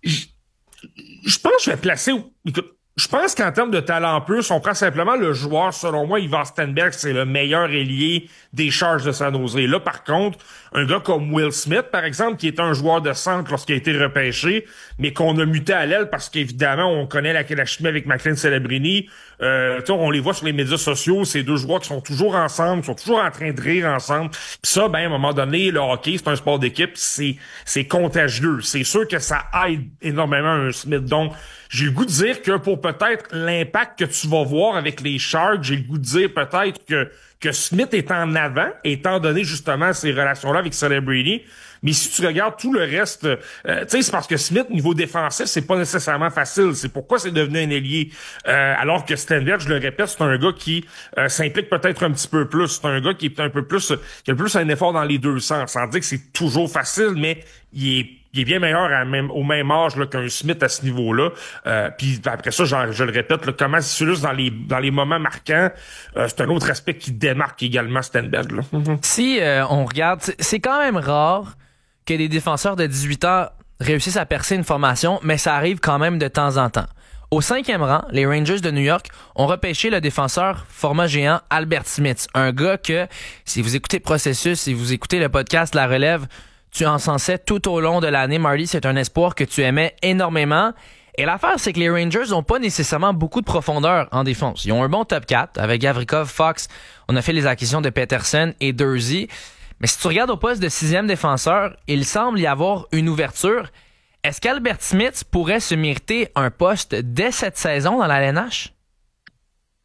je pense que je vais placer... Écoute, je pense qu'en termes de talent pur, si on prend simplement le joueur, selon moi, Ivar Stenberg, c'est le meilleur ailier des Sharks de San Jose. Là, par contre, un gars comme Will Smith, par exemple, qui est un joueur de centre lorsqu'il a été repêché, mais qu'on a muté à l'aile parce qu'évidemment, on connaît la, la chimie avec Macklin Celebrini. Euh, on les voit sur les médias sociaux, ces deux joueurs qui sont toujours ensemble, qui sont toujours en train de rire ensemble. Puis ça, ben, à un moment donné, le hockey, c'est un sport d'équipe, c'est, c'est contagieux. C'est sûr que ça aide énormément un Smith. Donc, j'ai le goût de dire que pour peut-être l'impact que tu vas voir avec les Sharks, j'ai le goût de dire peut-être que que Smith est en avant, étant donné justement ces relations-là avec Celebrini. Mais si tu regardes tout le reste, euh, tu sais, c'est parce que Smith, niveau défensif, c'est pas nécessairement facile. C'est pourquoi c'est devenu un ailier. Euh, alors que Stenberg, je le répète, c'est un gars qui euh, s'implique peut-être un petit peu plus. C'est un gars qui est un peu plus, qui a plus un effort dans les deux sens. Sans dire que c'est toujours facile, mais il est il est bien meilleur à même, au même âge là, qu'un Smith à ce niveau-là. Euh, puis après ça, genre, je le répète, là, comment c'est juste dans les dans les moments marquants, euh, c'est un autre aspect qui démarque également Stenberg. Là. Mm-hmm. Si euh, on regarde, c'est quand même rare que des défenseurs de dix-huit ans réussissent à percer une formation, mais ça arrive quand même de temps en temps. Au cinquième rang, les Rangers de New York ont repêché le défenseur format géant Albert Smith, un gars que, si vous écoutez Processus, si vous écoutez le podcast La Relève, tu encensais tout au long de l'année. Marty, c'est un espoir que tu aimais énormément. Et l'affaire, c'est que les Rangers n'ont pas nécessairement beaucoup de profondeur en défense. Ils ont un bon top quatre avec Gavrikov, Fox. On a fait les acquisitions de Peterson et Durzi. Mais si tu regardes au poste de sixième défenseur, il semble y avoir une ouverture. Est-ce qu'Albert Smith pourrait se mériter un poste dès cette saison dans la L N H?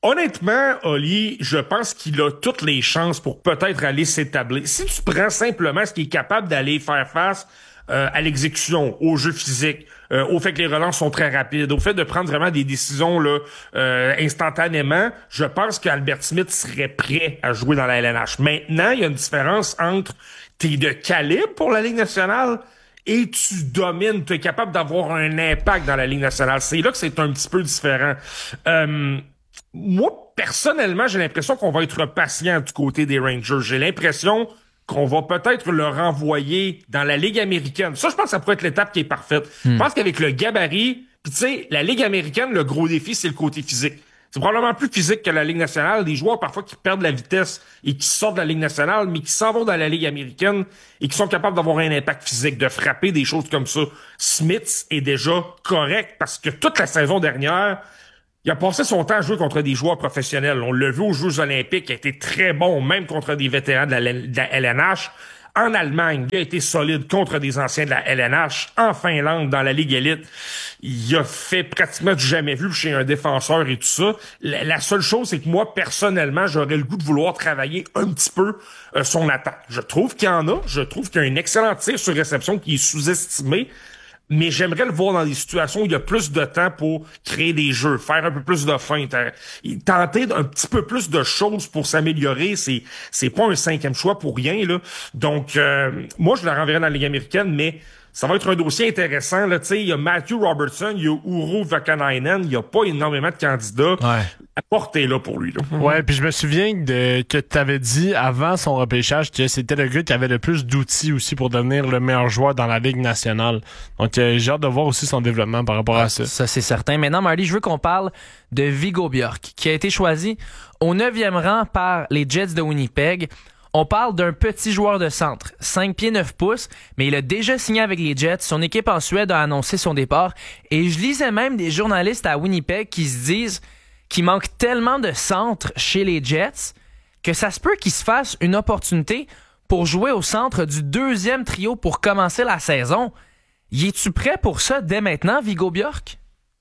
Honnêtement, Oli, je pense qu'il a toutes les chances pour peut-être aller s'établir. Si tu prends simplement ce qui est capable d'aller faire face euh, à l'exécution, au jeu physique, euh, au fait que les relances sont très rapides, au fait de prendre vraiment des décisions là euh, instantanément, je pense qu'Albert Smith serait prêt à jouer dans la L N H. Maintenant, il y a une différence entre t'es de calibre pour la Ligue nationale et tu domines, tu es capable d'avoir un impact dans la Ligue nationale. C'est là que c'est un petit peu différent. Euh, Moi, personnellement, j'ai l'impression qu'on va être patient du côté des Rangers. J'ai l'impression qu'on va peut-être le renvoyer dans la Ligue américaine. Ça, je pense que ça pourrait être l'étape qui est parfaite. Mm. Je pense qu'avec le gabarit, puis tu sais, la Ligue américaine, le gros défi, c'est le côté physique. C'est probablement plus physique que la Ligue nationale. Des joueurs, parfois, qui perdent la vitesse et qui sortent de la Ligue nationale, mais qui s'en vont dans la Ligue américaine et qui sont capables d'avoir un impact physique, de frapper des choses comme ça. Smith est déjà correct parce que toute la saison dernière, il a passé son temps à jouer contre des joueurs professionnels. On l'a vu aux Jeux olympiques, il a été très bon, même contre des vétérans de la, de la L N H. En Allemagne, il a été solide contre des anciens de la L N H. En Finlande, dans la Ligue élite, il a fait pratiquement du jamais vu chez un défenseur et tout ça. La, la seule chose, c'est que moi, personnellement, j'aurais le goût de vouloir travailler un petit peu euh, son attaque. Je trouve qu'il y en a. Je trouve qu'il y a un excellent tir sur réception qui est sous-estimé. Mais j'aimerais le voir dans des situations où il y a plus de temps pour créer des jeux, faire un peu plus de feintes, tenter un petit peu plus de choses pour s'améliorer. C'est c'est pas un cinquième choix pour rien, là. Donc, euh, moi, je le renverrai dans la Ligue américaine, mais ça va être un dossier intéressant. Là, tu sais, il y a Matthew Robertson, il y a Urho Vakanainen, il n'y a pas énormément de candidats. Ouais. La porte est là pour lui. Là. Ouais, puis je me souviens de, que tu avais dit avant son repêchage que c'était le gars qui avait le plus d'outils aussi pour devenir le meilleur joueur dans la Ligue nationale. Donc euh, j'ai hâte de voir aussi son développement par rapport à ça. Ça, c'est certain. Maintenant, Marty, je veux qu'on parle de Viggo Bjork, qui a été choisi au neuvième rang par les Jets de Winnipeg. On parle d'un petit joueur de centre, cinq pieds neuf pouces, mais il a déjà signé avec les Jets. Son équipe en Suède a annoncé son départ. Et je lisais même des journalistes à Winnipeg qui se disent qu'il manque tellement de centres chez les Jets que ça se peut qu'il se fasse une opportunité pour jouer au centre du deuxième trio pour commencer la saison. Y es-tu prêt pour ça dès maintenant, Viggo Bjork?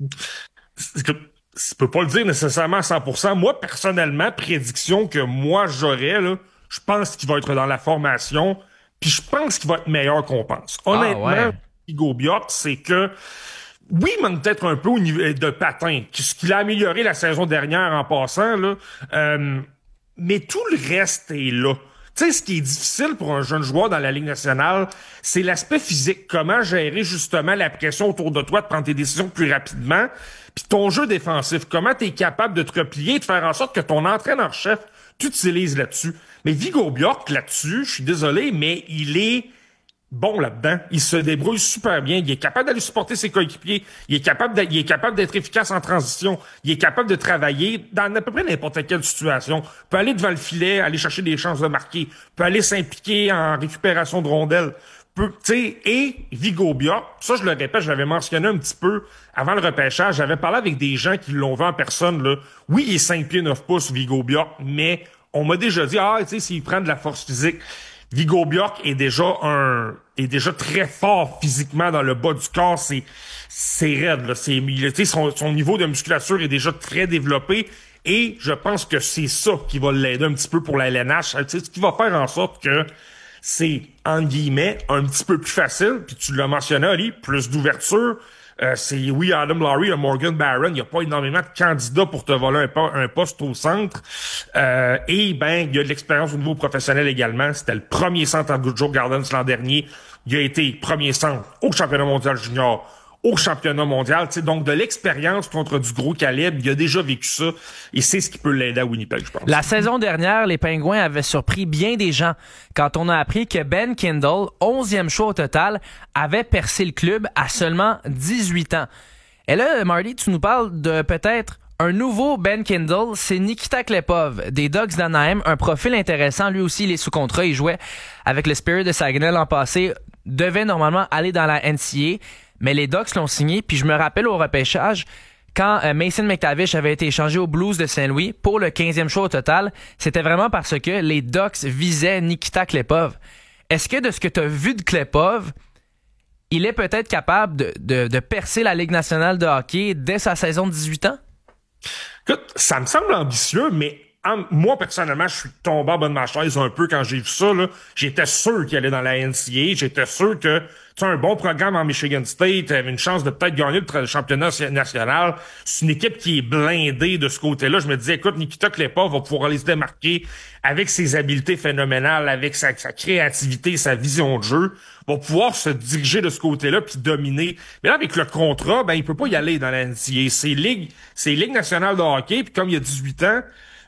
Je peux pas le dire nécessairement à cent pour cent. Moi, personnellement, prédiction que moi j'aurais, là, je pense qu'il va être dans la formation, puis je pense qu'il va être meilleur qu'on pense. Honnêtement, ah ouais. Viggo Bjork, c'est que oui, il manque peut-être un peu au niveau de patin, ce qu'il a amélioré la saison dernière en passant, là, euh, mais tout le reste est là. Tu sais, ce qui est difficile pour un jeune joueur dans la Ligue nationale, c'est l'aspect physique. Comment gérer justement la pression autour de toi, de prendre tes décisions plus rapidement, puis ton jeu défensif. Comment tu es capable de te replier, de faire en sorte que ton entraîneur-chef t'utilise là-dessus. Mais Viggo Bjork, là-dessus, je suis désolé, mais il est bon là-dedans. Il se débrouille super bien. Il est capable d'aller supporter ses coéquipiers. Il est capable d'être, il est capable d'être efficace en transition. Il est capable de travailler dans à peu près n'importe quelle situation. Il peut aller devant le filet, aller chercher des chances de marquer. Il peut aller s'impliquer en récupération de rondelles. Peut, tu sais, et Viggo Bjork, ça je le répète, je l'avais mentionné un petit peu avant le repêchage. J'avais parlé avec des gens qui l'ont vu en personne, là. Oui, il est cinq pieds neuf pouces, Viggo Bjork, mais on m'a déjà dit, ah, tu sais, s'il prend de la force physique, Viggo Bjork est déjà un, est déjà très fort physiquement dans le bas du corps. C'est, c'est raide, là. C'est, tu sais, son, son niveau de musculature est déjà très développé. Et je pense que c'est ça qui va l'aider un petit peu pour la L N H. Tu sais, ce qui va faire en sorte que c'est, entre guillemets, un petit peu plus facile. Puis tu l'as mentionné, Ali, plus d'ouverture. Euh, c'est, oui, Adam Lowry, Morgan Barron, il n'y a pas énormément de candidats pour te voler un, un poste au centre. Euh, et, ben, il y a de l'expérience au niveau professionnel également. C'était le premier centre à Goodjoe Gardens l'an dernier. Il a été premier centre au championnat mondial junior, au championnat mondial. Tu sais, donc, de l'expérience contre du gros calibre, il a déjà vécu ça. Et c'est ce qui peut l'aider à Winnipeg, je pense. La saison dernière, les Pingouins avaient surpris bien des gens quand on a appris que Ben Kindle, onzième choix au total, avait percé le club à seulement dix-huit ans. Et là, Marty, tu nous parles de peut-être un nouveau Ben Kindle, c'est Nikita Klepov des Ducks d'Anaheim, un profil intéressant. Lui aussi, il est sous contrat, il jouait avec le Spirit de Saguenay l'an passé, devait normalement aller dans la N C A A. Mais les Ducks l'ont signé, puis je me rappelle au repêchage, quand euh, Mason McTavish avait été échangé aux Blues de Saint-Louis pour le quinzième choix au total, c'était vraiment parce que les Ducks visaient Nikita Klepov. Est-ce que de ce que tu as vu de Klepov, il est peut-être capable de, de, de percer la Ligue nationale de hockey dès sa saison de dix-huit ans? Écoute, ça me semble ambitieux, mais en, moi, personnellement, je suis tombé en bas de ma chaise un peu quand j'ai vu ça. Là. J'étais sûr qu'il allait dans la N C A A. J'étais sûr que tu as un bon programme en Michigan State, avait une chance de peut-être gagner le championnat national. C'est une équipe qui est blindée de ce côté-là. Je me disais, écoute, Nikita Klepov va pouvoir aller se démarquer avec ses habiletés phénoménales, avec sa, sa créativité, sa vision de jeu, va pouvoir se diriger de ce côté-là puis dominer. Mais là, avec le contrat, ben il peut pas y aller dans la N C A A. C'est Ligue, c'est Ligue nationale de hockey, puis comme il y a dix-huit ans,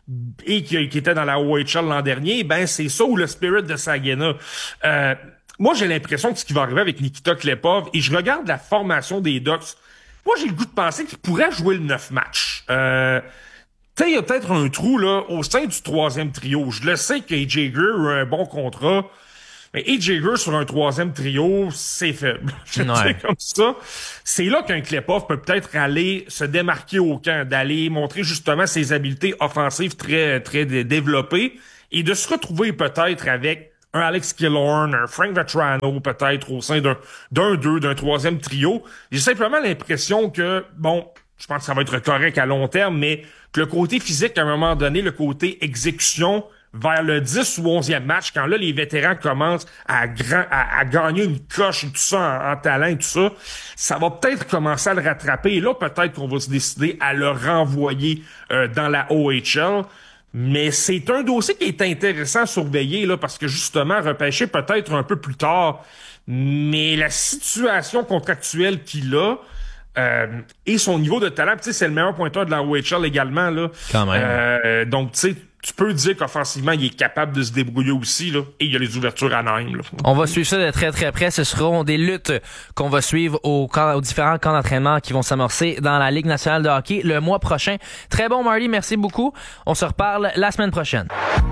et qui, qui était dans la O H L l'an dernier, ben c'est ça ou le Spirit de Saginaw. Euh, moi, j'ai l'impression que ce qui va arriver avec Nikita Klepov, et je regarde la formation des Ducks, moi, j'ai le goût de penser qu'il pourrait jouer le neuf matchs. Euh, tu sais, il y a peut-être un trou là au sein du troisième trio. Je le sais qu'A J Greer a un bon contrat, mais A J Greer sur un troisième trio, c'est faible. Je ouais. sais comme ça. C'est là qu'un Klepov peut peut-être aller se démarquer au camp, d'aller montrer justement ses habiletés offensives très très développées et de se retrouver peut-être avec un Alex Killorn, un Frank Vetrano peut-être au sein d'un d'un deux, d'un troisième trio. J'ai simplement l'impression que, bon, je pense que ça va être correct à long terme, mais que le côté physique, à un moment donné, le côté exécution, vers le dix ou onzième match, quand là, les vétérans commencent à, grand, à, à gagner une coche et tout ça en, en talent et tout ça, ça va peut-être commencer à le rattraper. Et là, peut-être qu'on va se décider à le renvoyer euh, dans la O H L. Mais c'est un dossier qui est intéressant à surveiller, là, parce que justement, repêcher peut-être un peu plus tard, mais la situation contractuelle qu'il a, euh, et son niveau de talent, tu sais, c'est le meilleur pointeur de la O H L également, là. Quand même. Euh, donc, tu sais, tu peux dire qu'offensivement, il est capable de se débrouiller aussi, là, et il y a les ouvertures à Nîmes, là. On va suivre ça de très très près. Ce seront des luttes qu'on va suivre aux, camps, aux différents camps d'entraînement qui vont s'amorcer dans la Ligue nationale de hockey le mois prochain. Très bon, Marty, merci beaucoup. On se reparle la semaine prochaine.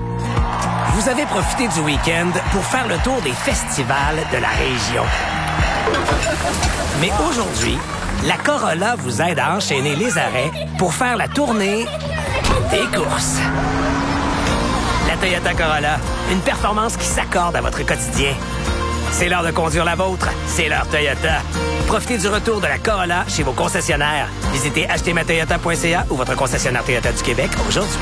Vous avez profité du week-end pour faire le tour des festivals de la région. Mais aujourd'hui, la Corolla vous aide à enchaîner les arrêts pour faire la tournée des courses. La Toyota Corolla, une performance qui s'accorde à votre quotidien. C'est l'heure de conduire la vôtre, c'est l'heure Toyota. Profitez du retour de la Corolla chez vos concessionnaires. Visitez acheter ma toyota point c a ou votre concessionnaire Toyota du Québec aujourd'hui.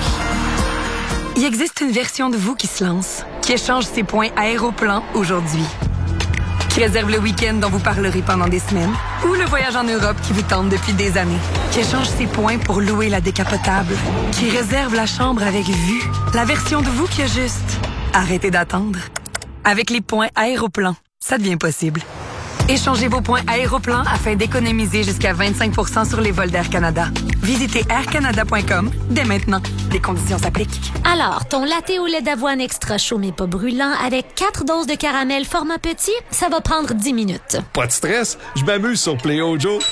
Il existe une version de vous qui se lance, qui échange ses points Aéroplan aujourd'hui. Qui réserve le week-end dont vous parlerez pendant des semaines, ou le voyage en Europe qui vous tente depuis des années. Qui échange ses points pour louer la décapotable. Qui réserve la chambre avec vue. La version de vous qui a juste arrêtez d'attendre. Avec les points Aéroplan, ça devient possible. Échangez vos points Aéroplan afin d'économiser jusqu'à vingt-cinq pour cent sur les vols d'Air Canada. Visitez air canada point com dès maintenant. Les conditions s'appliquent. Alors, ton latte au lait d'avoine extra chaud mais pas brûlant avec quatre doses de caramel format petit, ça va prendre dix minutes. Pas de stress, je m'amuse sur Play Ojo.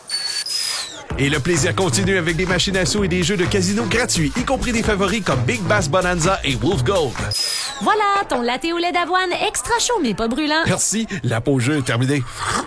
Et le plaisir continue avec des machines à sous et des jeux de casino gratuits, y compris des favoris comme Big Bass Bonanza et Wolf Gold. Voilà, ton latte au lait d'avoine extra chaud mais pas brûlant. Merci, la pause jeu est terminée.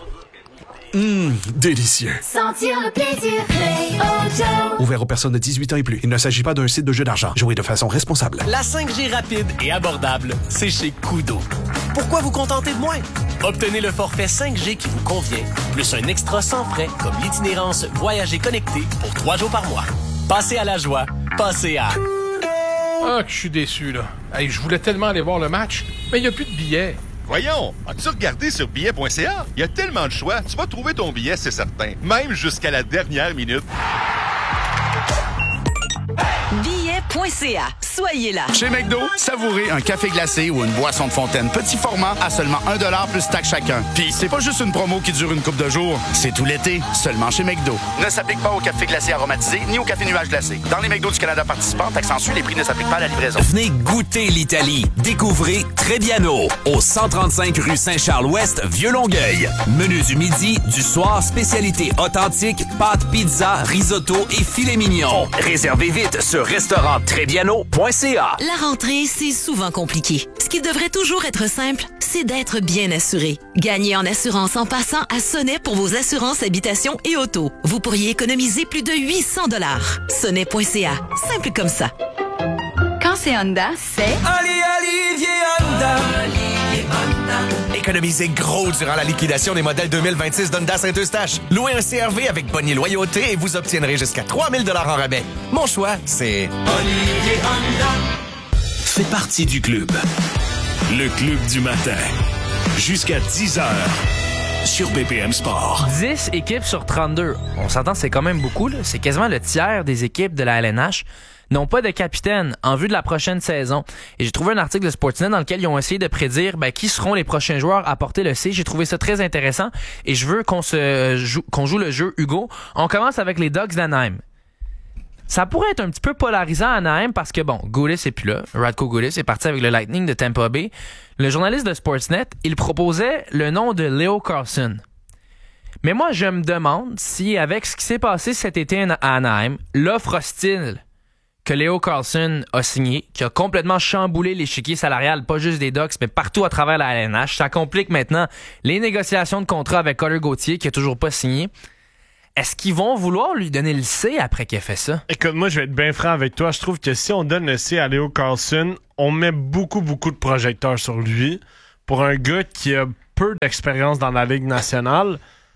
Hum, délicieux. Sentir le plaisir, Play Ojo. Ouvert aux personnes de dix-huit ans et plus. Il ne s'agit pas d'un site de jeu d'argent. Jouez de façon responsable. La cinq G rapide et abordable, c'est chez Koodo. Pourquoi vous contenter de moins? Obtenez le forfait cinq G qui vous convient, plus un extra sans frais comme l'itinérance Voyager connecté pour trois jours par mois. Passez à la joie, passez à... Ah, que je suis déçu, là. Hey, je voulais tellement aller voir le match, mais il n'y a plus de billets. Voyons, as-tu regardé sur billet point c a? Il y a tellement de choix, tu vas trouver ton billet, c'est certain. Même jusqu'à la dernière minute. billet point c a. Soyez là. Chez McDo, savourez un café glacé ou une boisson de fontaine petit format à seulement un dollar plus taxe chacun. Puis c'est pas juste une promo qui dure une couple de jours, c'est tout l'été, seulement chez McDo. Ne s'applique pas au café glacé aromatisé ni au café nuage glacé. Dans les McDo du Canada participants, taxe en sus, les prix ne s'appliquent pas à la livraison. Venez goûter l'Italie. Découvrez Trebbiano au cent trente-cinq rue Saint-Charles-Ouest, Vieux-Longueuil. Menu du midi, du soir, spécialité authentique, pâtes, pizza, risotto et filet mignon. Réservez vite sur restaurant trebbiano point c a. La rentrée, c'est souvent compliqué. Ce qui devrait toujours être simple, c'est d'être bien assuré. Gagnez en assurance en passant à Sonnet pour vos assurances habitation et auto. Vous pourriez économiser plus de huit cents dollars. Sonnet point c a. Simple comme ça. Quand c'est Honda, c'est... Allez, Olivier Honda. Olivier Honda. Économisez gros durant la liquidation des modèles deux mille vingt-six d'Honda Saint-Eustache. Louez un C R V avec Bonnier Loyauté et vous obtiendrez jusqu'à trois mille dollars en rabais. Mon choix, c'est Olivier Honda. Fais partie du club. Le club du matin. Jusqu'à dix heures. Sur B P M Sport. dix équipes sur trente-deux. On s'entend, c'est quand même beaucoup, là. C'est quasiment le tiers des équipes de la L N H n'ont pas de capitaine en vue de la prochaine saison. Et j'ai trouvé un article de Sportsnet dans lequel ils ont essayé de prédire ben, qui seront les prochains joueurs à porter le C. J'ai trouvé ça très intéressant et je veux qu'on se joue, qu'on joue le jeu, Hugo. On commence avec les Ducks d'Anaheim. Ça pourrait être un petit peu polarisant à Anaheim parce que, bon, Goulis est plus là. Radko Goulis est parti avec le Lightning de Tampa Bay. Le journaliste de Sportsnet, il proposait le nom de Leo Carlsson. Mais moi, je me demande si, avec ce qui s'est passé cet été à Anaheim, l'offre hostile que Leo Carlsson a signé, qui a complètement chamboulé l'échiquier salarial, pas juste des Ducks, mais partout à travers la L N H. Ça complique maintenant les négociations de contrat avec Cutter Gauthier, qui a toujours pas signé. Est-ce qu'ils vont vouloir lui donner le C après qu'il ait fait ça? Écoute, moi, je vais être bien franc avec toi. Je trouve que si on donne le C à Leo Carlsson, on met beaucoup, beaucoup de projecteurs sur lui. Pour un gars qui a peu d'expérience dans la Ligue nationale,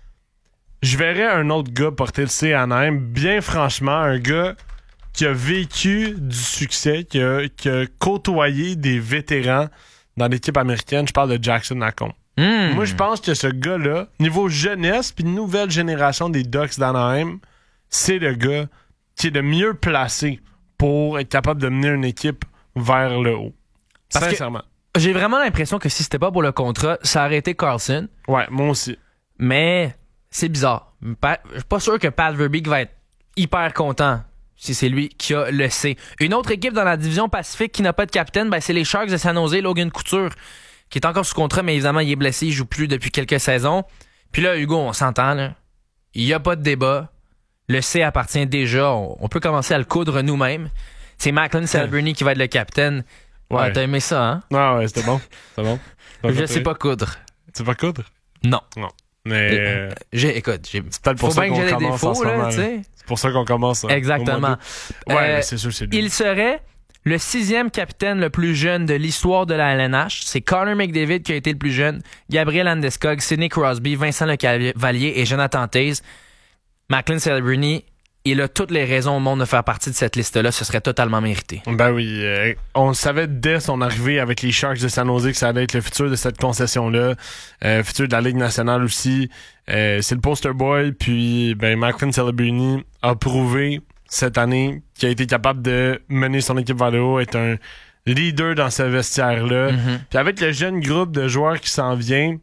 je verrais un autre gars porter le C à Anaheim. Bien franchement, un gars qui a vécu du succès, qui a, qui a côtoyé des vétérans dans l'équipe américaine. Je parle de Jackson Lacombe. Mm. Moi, je pense que ce gars-là, niveau jeunesse puis nouvelle génération des Ducks d'Anaheim, c'est le gars qui est le mieux placé pour être capable de mener une équipe vers le haut. Parce Sincèrement. J'ai vraiment l'impression que si c'était pas pour le contrat, ça aurait été Carlsson. Ouais, moi aussi. Mais c'est bizarre. Pat, je suis pas sûr que Pat Verbeek va être hyper content si c'est lui qui a le C. Une autre équipe dans la division Pacifique qui n'a pas de capitaine, ben c'est les Sharks de San Jose, Logan Couture, qui est encore sous contrat, mais évidemment, il est blessé, il joue plus depuis quelques saisons. Puis là, Hugo, on s'entend, là. Il n'y a pas de débat. Le C appartient déjà. On, on peut commencer à le coudre nous-mêmes. C'est Macklin Selberny qui va être le capitaine. Ouais. Ah, t'as aimé ça, hein? Ah ouais, c'était bon. C'était bon. Je sais pas coudre. Tu sais pas coudre? Non. Non. Mais euh, j'ai, écoute, j'ai, c'est peut-être pour faut ça bien qu'on que j'ai des commence défauts, là, tu sais. C'est pour ça qu'on commence. Exactement. Ouais, euh, mais c'est sûr, c'est lui. Il serait le sixième capitaine le plus jeune de l'histoire de la L N H. C'est Connor McDavid qui a été le plus jeune. Gabriel Landeskog, Sidney Crosby, Vincent Lecavalier et Jonathan Toews. Macklin Selberny, il a toutes les raisons au monde de faire partie de cette liste-là. Ce serait totalement mérité. Ben oui. Euh, on le savait dès son arrivée avec les Sharks de San Jose que ça allait être le futur de cette concession-là. Euh, futur de la Ligue nationale aussi. Euh, c'est le poster boy. Puis, ben, Macklin Selberny a prouvé cette année qu'il a été capable de mener son équipe vers le haut, être un leader dans ce vestiaire-là. Mm-hmm. Puis avec le jeune groupe de joueurs qui s'en vient,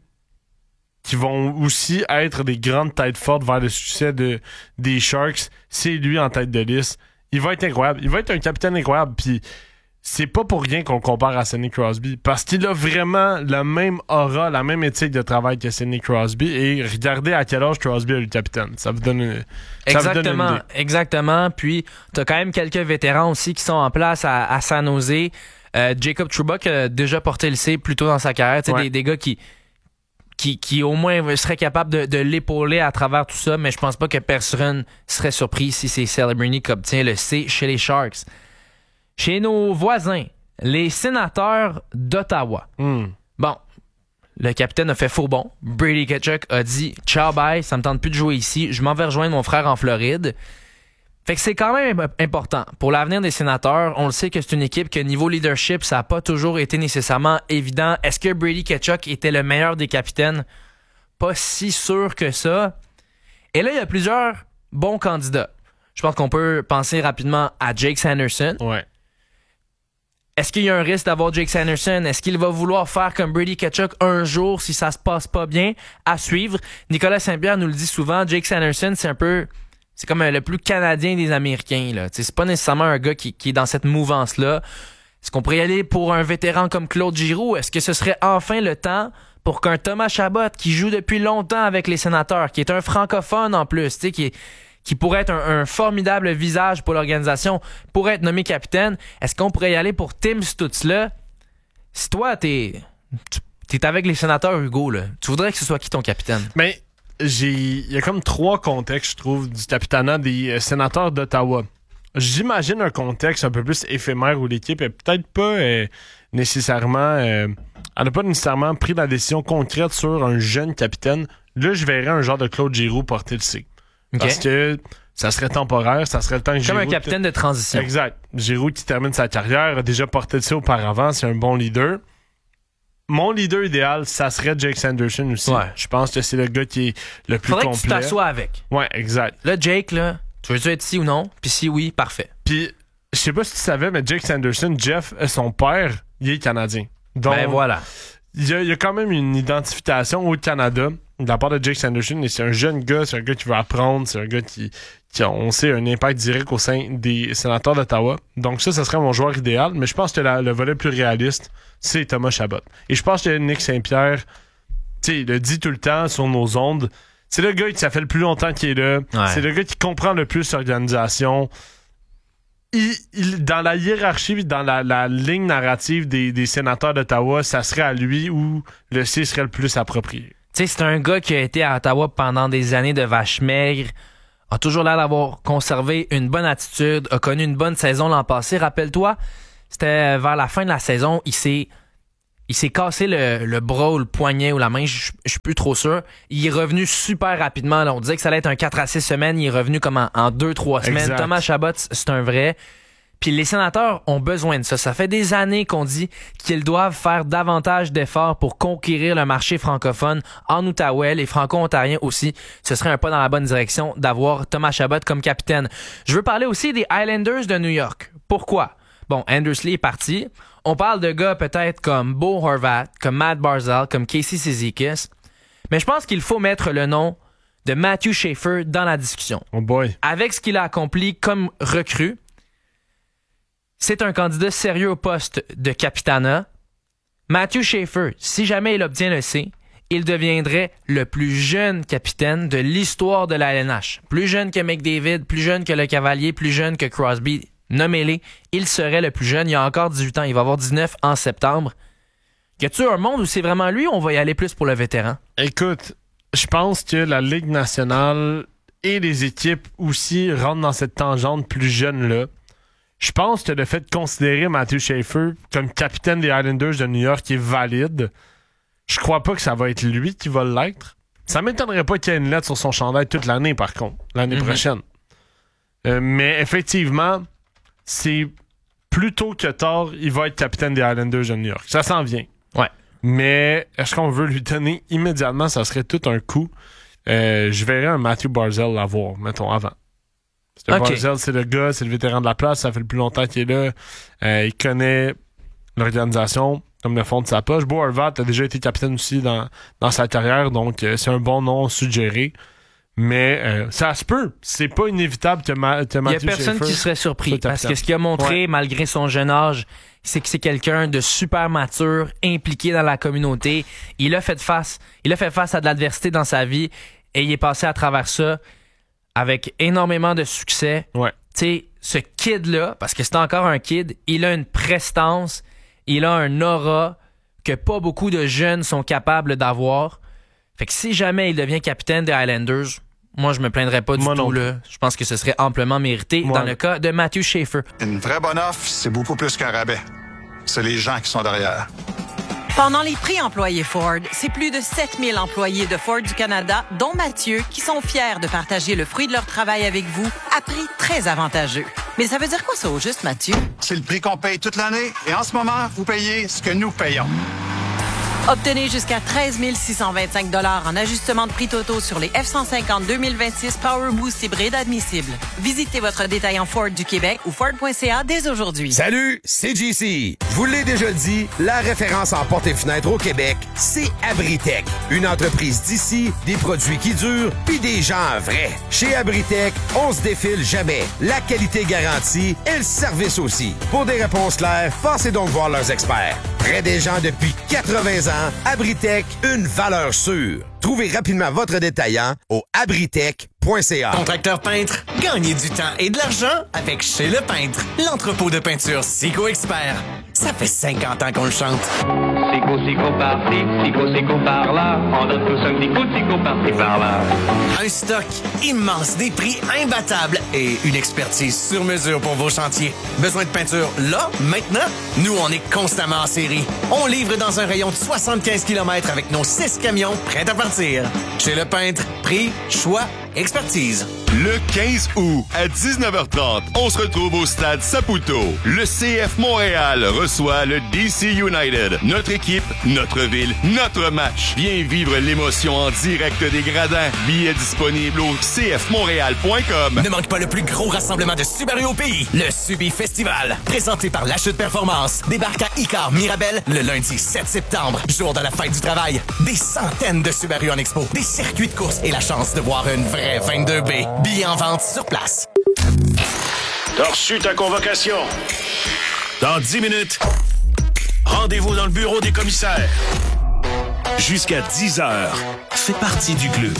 qui vont aussi être des grandes têtes fortes vers le succès de, des Sharks, c'est lui en tête de liste. Il va être incroyable. Il va être un capitaine incroyable. Puis c'est pas pour rien qu'on le compare à Sidney Crosby, parce qu'il a vraiment la même aura, la même éthique de travail que Sidney Crosby. Et regardez à quel âge Crosby a eu le capitaine. Ça vous donne une, ça exactement, vous donne une idée. Exactement. Puis t'as quand même quelques vétérans aussi qui sont en place à, à San Jose. Euh, Jacob Trouba qui a déjà porté le C plus tôt dans sa carrière. Ouais. Des, des gars qui Qui, qui au moins serait capable de, de l'épauler à travers tout ça, mais je pense pas que personne serait surpris si c'est Selberny qui obtient le C chez les Sharks. Chez nos voisins, les Sénateurs d'Ottawa. Mm. Bon, le capitaine a fait faux bon. Brady Tkachuk a dit « Ciao, bye, ça me tente plus de jouer ici. Je m'en vais rejoindre mon frère en Floride. » Fait que c'est quand même important. Pour l'avenir des Sénateurs, on le sait que c'est une équipe que niveau leadership, ça n'a pas toujours été nécessairement évident. Est-ce que Brady Tkachuk était le meilleur des capitaines? Pas si sûr que ça. Et là, il y a plusieurs bons candidats. Je pense qu'on peut penser rapidement à Jake Sanderson. Ouais. Est-ce qu'il y a un risque d'avoir Jake Sanderson? Est-ce qu'il va vouloir faire comme Brady Tkachuk un jour si ça se passe pas bien? À suivre. Nicolas Saint-Pierre nous le dit souvent, Jake Sanderson, c'est un peu... C'est comme le plus canadien des Américains, là. T'sais, c'est pas nécessairement un gars qui, qui est dans cette mouvance-là. Est-ce qu'on pourrait y aller pour un vétéran comme Claude Giroux? Est-ce que ce serait enfin le temps pour qu'un Thomas Chabot, qui joue depuis longtemps avec les Sénateurs, qui est un francophone en plus, t'sais, qui, est, qui pourrait être un, un formidable visage pour l'organisation, pourrait être nommé capitaine, est-ce qu'on pourrait y aller pour Tim Stutzla? Si toi, t'es, t'es avec les Sénateurs, Hugo, là, tu voudrais que ce soit qui ton capitaine? Mais... J'ai, il y a comme trois contextes, je trouve, du capitanat des euh, Sénateurs d'Ottawa. J'imagine un contexte un peu plus éphémère où l'équipe est peut-être pas euh, nécessairement euh, elle n'a pas nécessairement pris la décision concrète sur un jeune capitaine. Là, je verrais un genre de Claude Giroux porter le C. Okay. Parce que ça serait temporaire, ça serait le temps que Giroux... Comme un capitaine de transition. Exact. Giroux qui termine sa carrière, a déjà porté le C auparavant, c'est un bon leader. Mon leader idéal, ça serait Jake Sanderson aussi. Ouais. Je pense que c'est le gars qui est le plus Faudrait complet. Faudrait que tu t'assoies avec. Ouais, exact. Là, Jake, là, tu veux-tu être si ou non? Puis si oui, parfait. Puis, je sais pas si tu savais, mais Jake Sanderson, Jeff, son père, il est Canadien. Donc, ben voilà. Il y, a, il y a quand même une identification au Canada de la part de Jake Sanderson. Et c'est un jeune gars, c'est un gars qui veut apprendre, c'est un gars qui, qui a, on sait, un impact direct au sein des sénateurs d'Ottawa. Donc ça, ça serait mon joueur idéal. Mais je pense que la, le volet plus réaliste, c'est Thomas Chabot. Et je pense que Nick Saint-Pierre, tu sais, il le dit tout le temps sur nos ondes, c'est le gars qui ça fait le plus longtemps qu'il est là. Ouais. C'est le gars qui comprend le plus l'organisation. Il, il, dans la hiérarchie, dans la, la ligne narrative des, des sénateurs d'Ottawa, ça serait à lui où le C serait le plus approprié. Tu sais, c'est un gars qui a été à Ottawa pendant des années de vache maigre, a toujours l'air d'avoir conservé une bonne attitude, a connu une bonne saison l'an passé. Rappelle-toi, c'était vers la fin de la saison, il s'est il s'est cassé le, le bras ou le poignet ou la main, je suis plus trop sûr. Il est revenu super rapidement. Là. On disait que ça allait être un quatre à six semaines, il est revenu comme en, en deux trois semaines. Exact. Thomas Chabot, c'est un vrai. Puis les sénateurs ont besoin de ça. Ça fait des années qu'on dit qu'ils doivent faire davantage d'efforts pour conquérir le marché francophone en Outaouais, les Franco-Ontariens aussi. Ce serait un pas dans la bonne direction d'avoir Thomas Chabot comme capitaine. Je veux parler aussi des Islanders de New York. Pourquoi? Bon, Andersley est parti. On parle de gars peut-être comme Bo Horvat, comme Matt Barzal, comme Casey Cizikas. Mais je pense qu'il faut mettre le nom de Matthew Schaefer dans la discussion. Oh boy. Avec ce qu'il a accompli comme recrue, c'est un candidat sérieux au poste de capitana. Matthew Schaefer, si jamais il obtient le C, il deviendrait le plus jeune capitaine de l'histoire de la L N H. Plus jeune que McDavid, plus jeune que le Cavalier, plus jeune que Crosby. Nommez-les, il serait le plus jeune. Il a encore dix-huit ans, il va avoir dix-neuf en septembre. Y a-tu un monde où c'est vraiment lui ou on va y aller plus pour le vétéran? Écoute, je pense que la Ligue nationale et les équipes aussi rentrent dans cette tangente plus jeune-là. Je pense que le fait de considérer Matthew Schaefer comme capitaine des Islanders de New York est valide. Je crois pas que ça va être lui qui va l'être. Ça m'étonnerait pas qu'il y ait une lettre sur son chandail toute l'année, par contre, l'année mm-hmm. prochaine. Euh, mais effectivement, c'est plus tôt que tard, il va être capitaine des Islanders de New York. Ça s'en vient. Ouais. Mais est-ce qu'on veut lui donner immédiatement? Ça serait tout un coup. Euh, je verrais un Matthew Barzal l'avoir, mettons, avant. Parce que okay. Barzal, c'est le gars, c'est le vétéran de la place, ça fait le plus longtemps qu'il est là. Euh, il connaît l'organisation comme le fond de sa poche. Bo Horvat a déjà été capitaine aussi dans, dans sa carrière, donc euh, c'est un bon nom suggéré. Mais euh, ça se peut. C'est pas inévitable que, Ma- que Matthew Schaefer... Il y a personne qui serait surpris, parce que ce qu'il a montré, ouais. malgré son jeune âge, c'est que c'est quelqu'un de super mature, impliqué dans la communauté. Il a fait face, il a fait face à de l'adversité dans sa vie, et il est passé à travers ça avec énormément de succès. Ouais. Tu sais, ce kid-là, parce que c'est encore un kid, il a une prestance, il a un aura que pas beaucoup de jeunes sont capables d'avoir. Fait que si jamais il devient capitaine des Highlanders, moi je me plaindrais pas du moi tout. Là. Je pense que ce serait amplement mérité moi. Dans le cas de Matthew Schaefer. Une vraie bonne offre, c'est beaucoup plus qu'un rabais. C'est les gens qui sont derrière. Pendant les prix employés Ford, c'est plus de sept mille employés de Ford du Canada, dont Mathieu, qui sont fiers de partager le fruit de leur travail avec vous à prix très avantageux. Mais ça veut dire quoi ça au juste, Mathieu? C'est le prix qu'on paye toute l'année et en ce moment, vous payez ce que nous payons. Obtenez jusqu'à treize mille six cent vingt-cinq dollars en ajustement de prix totaux sur les F cent cinquante deux mille vingt-six Power Boost hybrides admissibles. Visitez votre détaillant Ford du Québec ou Ford point C A dès aujourd'hui. Salut, c'est J C. Je vous l'ai déjà dit, la référence en portes et fenêtres au Québec, c'est Abritech. Une entreprise d'ici, des produits qui durent, puis des gens vrais. Chez Abritech, on se défile jamais. La qualité garantie et le service aussi. Pour des réponses claires, passez donc voir leurs experts. Près des gens depuis quatre-vingts ans, Abritech, une valeur sûre. Trouvez rapidement votre détaillant au abritech point c a. Contracteur peintre, gagnez du temps et de l'argent avec Chez Le Peintre, l'entrepôt de peinture Sico Expert. Ça fait cinquante ans qu'on le chante. Sico, Sico, par-ci, Sico, Sico, par-là. On donne tous un petit coup de Sico, par-ci, par-là. Un stock immense, des prix imbattables et une expertise sur mesure pour vos chantiers. Besoin de peinture là, maintenant? Nous, on est constamment en série. On livre dans un rayon de soixante-quinze kilomètres avec nos six camions prêts à partir. Chez Le Peintre, prix, choix, expertise. Le quinze août à dix-neuf heures trente, on se retrouve au stade Saputo. Le C F Montréal reçoit le D C United. Notre équipe, notre ville, notre match. Viens vivre l'émotion en direct des gradins. Billets disponibles au c f montréal point com. Ne manque pas le plus gros rassemblement de Subaru au pays, le Subi Festival. Présenté par La Chute Performance. Débarque à Icar Mirabel le lundi sept septembre, jour de la fête du travail. Des centaines de Subaru en expo, des circuits de course et la chance de voir une vraie vingt-deux B. Billets en vente sur place. T'as reçu ta convocation. Dans dix minutes, rendez-vous dans le bureau des commissaires. Jusqu'à dix heures, fais partie du club.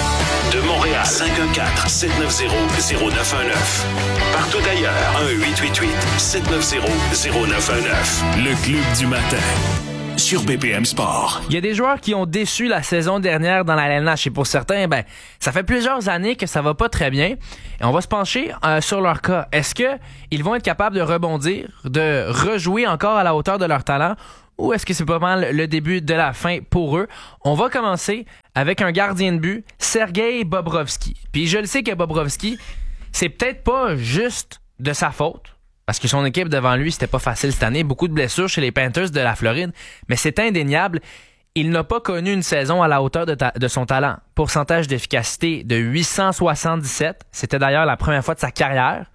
De Montréal, cinq un quatre, sept neuf zéro, zéro neuf un neuf. Partout d'ailleurs, un huit huit huit, sept neuf zéro, zéro neuf un neuf. Le club du matin. Sur B P M Sport. Il y a des joueurs qui ont déçu la saison dernière dans la L N H et pour certains, ben, ça fait plusieurs années que ça va pas très bien. Et on va se pencher euh, sur leur cas. Est-ce que ils vont être capables de rebondir, de rejouer encore à la hauteur de leur talent, ou est-ce que c'est pas mal le début de la fin pour eux? On va commencer avec un gardien de but, Sergei Bobrovsky. Puis je le sais que Bobrovsky, c'est peut-être pas juste de sa faute. Parce que son équipe devant lui, c'était pas facile cette année. Beaucoup de blessures chez les Panthers de la Floride. Mais c'est indéniable. Il n'a pas connu une saison à la hauteur de, ta- de son talent. Pourcentage d'efficacité de huit cent soixante-dix-sept. C'était d'ailleurs la première fois de sa carrière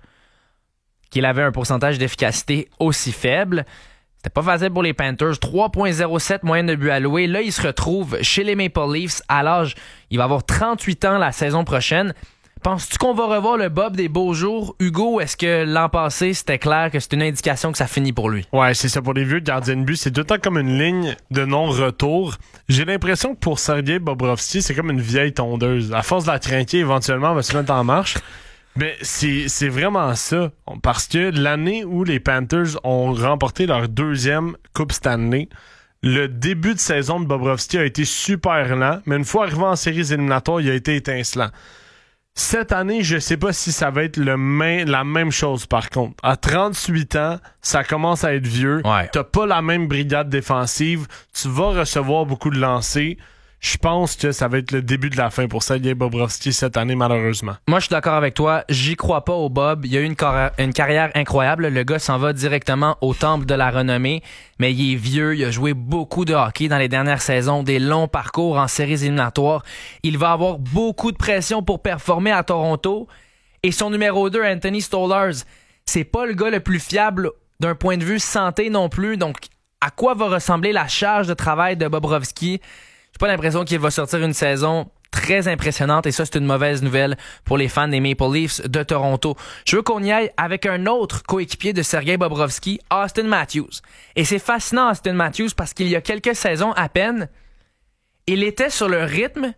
qu'il avait un pourcentage d'efficacité aussi faible. C'était pas facile pour les Panthers. trois virgule zéro sept moyenne de but alloué. Là, il se retrouve chez les Maple Leafs à l'âge... Il va avoir trente-huit ans la saison prochaine. Penses-tu qu'on va revoir le Bob des beaux jours, Hugo? Ou est-ce que l'an passé, c'était clair que c'est une indication que ça finit pour lui? Ouais, c'est ça. Pour les vieux gardiens de but, c'est tout le temps comme une ligne de non-retour. J'ai l'impression que pour Sergei Bobrovsky, c'est comme une vieille tondeuse. À force de la trinquer, éventuellement, elle va se mettre en marche. Mais c'est, c'est vraiment ça. Parce que l'année où les Panthers ont remporté leur deuxième Coupe Stanley, le début de saison de Bobrovsky a été super lent, mais une fois arrivé en séries éliminatoires, il a été étincelant. Cette année, je sais pas si ça va être le main, la même chose par contre. À trente-huit ans, ça commence à être vieux. Ouais. T'as pas la même brigade défensive. Tu vas recevoir beaucoup de lancers. Je pense que ça va être le début de la fin pour Sergei Bobrovsky cette année, malheureusement. Moi, je suis d'accord avec toi. J'y crois pas au Bob. Il a eu une, carrière, une carrière incroyable. Le gars s'en va directement au temple de la renommée. Mais il est vieux. Il a joué beaucoup de hockey dans les dernières saisons. Des longs parcours en séries éliminatoires. Il va avoir beaucoup de pression pour performer à Toronto. Et son numéro deux, Anthony Stolarz, c'est pas le gars le plus fiable d'un point de vue santé non plus. Donc, à quoi va ressembler la charge de travail de Bobrovsky? J'ai pas l'impression qu'il va sortir une saison très impressionnante et ça, c'est une mauvaise nouvelle pour les fans des Maple Leafs de Toronto. Je veux qu'on y aille avec un autre coéquipier de Sergei Bobrovsky, Austin Matthews. Et c'est fascinant, Austin Matthews, parce qu'il y a quelques saisons à peine, il était sur le rythme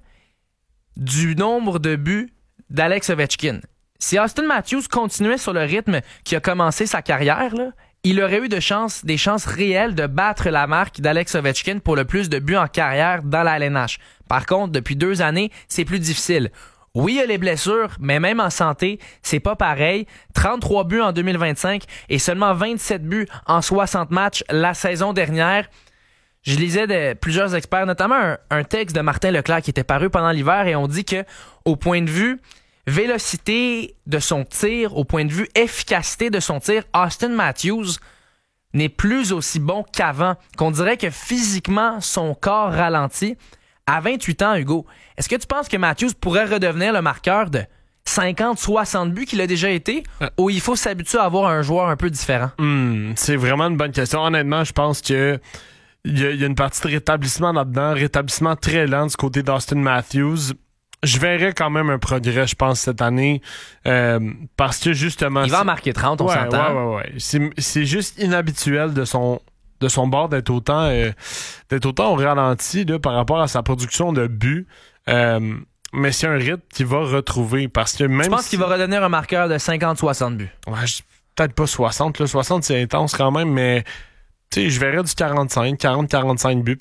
du nombre de buts d'Alex Ovechkin. Si Austin Matthews continuait sur le rythme qui a commencé sa carrière, là, il aurait eu de chance, des chances réelles de battre la marque d'Alex Ovechkin pour le plus de buts en carrière dans la L N H. Par contre, depuis deux années, c'est plus difficile. Oui, il y a les blessures, mais même en santé, c'est pas pareil. trente-trois buts en deux mille vingt-cinq et seulement vingt-sept buts en soixante matchs la saison dernière. Je lisais de plusieurs experts, notamment un, un texte de Martin Leclerc qui était paru pendant l'hiver et on dit que, au point de vue vélocité de son tir, au point de vue efficacité de son tir, Austin Matthews n'est plus aussi bon qu'avant. Qu'on dirait que physiquement, son corps ralentit. À vingt-huit ans, Hugo, est-ce que tu penses que Matthews pourrait redevenir le marqueur de cinquante soixante buts qu'il a déjà été, ou il faut s'habituer à avoir un joueur un peu différent? Hmm, c'est vraiment une bonne question. Honnêtement, je pense que il y, y a une partie de rétablissement là-dedans, rétablissement très lent du côté d'Austin Matthews. Je verrais quand même un progrès, je pense, cette année, euh, parce que justement... Il va en marquer trente, on ouais, s'entend. Ouais, ouais, ouais. C'est, c'est juste inhabituel de son de son bord d'être autant euh, d'être autant au ralenti là, par rapport à sa production de buts. Euh, mais c'est un rythme qu'il va retrouver, parce que même... Je pense si... qu'il va redevenir un marqueur de cinquante soixante buts. Ouais, je... peut-être pas soixante, là. soixante, c'est intense quand même, mais tu sais, je verrais du quarante-cinq, quarante quarante-cinq buts, peut-être.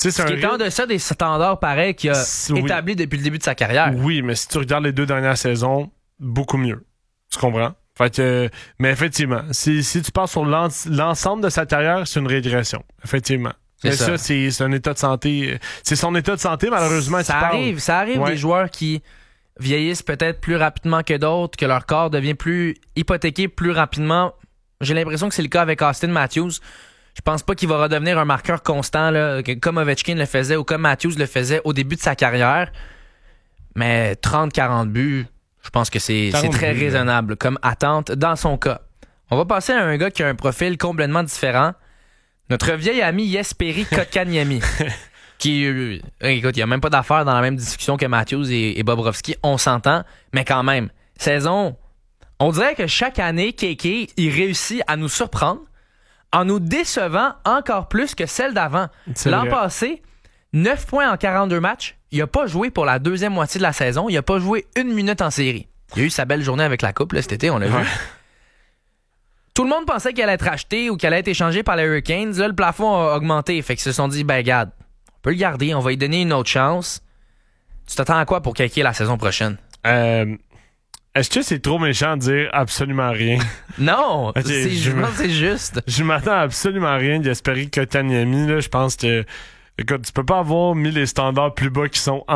C'est Ce un qui est en deçà des standards pareils qu'il a oui. établis depuis le début de sa carrière. Oui, mais si tu regardes les deux dernières saisons, beaucoup mieux. Tu comprends? Fait que, mais effectivement, si, si tu passes sur l'en- l'ensemble de sa carrière, c'est une régression. Effectivement. C'est mais ça, ça, c'est, c'est un état de santé. C'est son état de santé, malheureusement. Ça arrive, ça arrive ouais. des joueurs qui vieillissent peut-être plus rapidement que d'autres, que leur corps devient plus hypothéqué plus rapidement. J'ai l'impression que c'est le cas avec Austin Matthews. Je pense pas qu'il va redevenir un marqueur constant là, comme Ovechkin le faisait ou comme Matthews le faisait au début de sa carrière. Mais trente à quarante buts, je pense que c'est, c'est très buts, raisonnable comme attente dans son cas. On va passer à un gars qui a un profil complètement différent. Notre vieil ami Jesperi Kotkaniemi. qui, euh, écoute, il n'y a même pas d'affaire dans la même discussion que Matthews et, et Bobrovsky. On s'entend, mais quand même. Saison, on dirait que chaque année, Kéké, il réussit à nous surprendre en nous décevant encore plus que celle d'avant. C'est L'an vrai. passé, neuf points en quarante-deux matchs. Il n'a pas joué pour la deuxième moitié de la saison. Il n'a pas joué une minute en série. Il a eu sa belle journée avec la Coupe là, cet été, on l'a ouais. vu. Tout le monde pensait qu'elle allait être achetée ou qu'elle allait être échangée par les Hurricanes. Là, le plafond a augmenté. Fait qu'ils se sont dit, ben regarde, on peut le garder, on va lui donner une autre chance. Tu t'attends à quoi pour Kéké la saison prochaine? Euh... Est-ce que c'est trop méchant de dire absolument rien? Non, okay, c'est, je pense que c'est juste. Je m'attends à absolument rien d'Jesperi Kotkaniemi. Je pense que, écoute, tu peux pas avoir mis les standards plus bas qui sont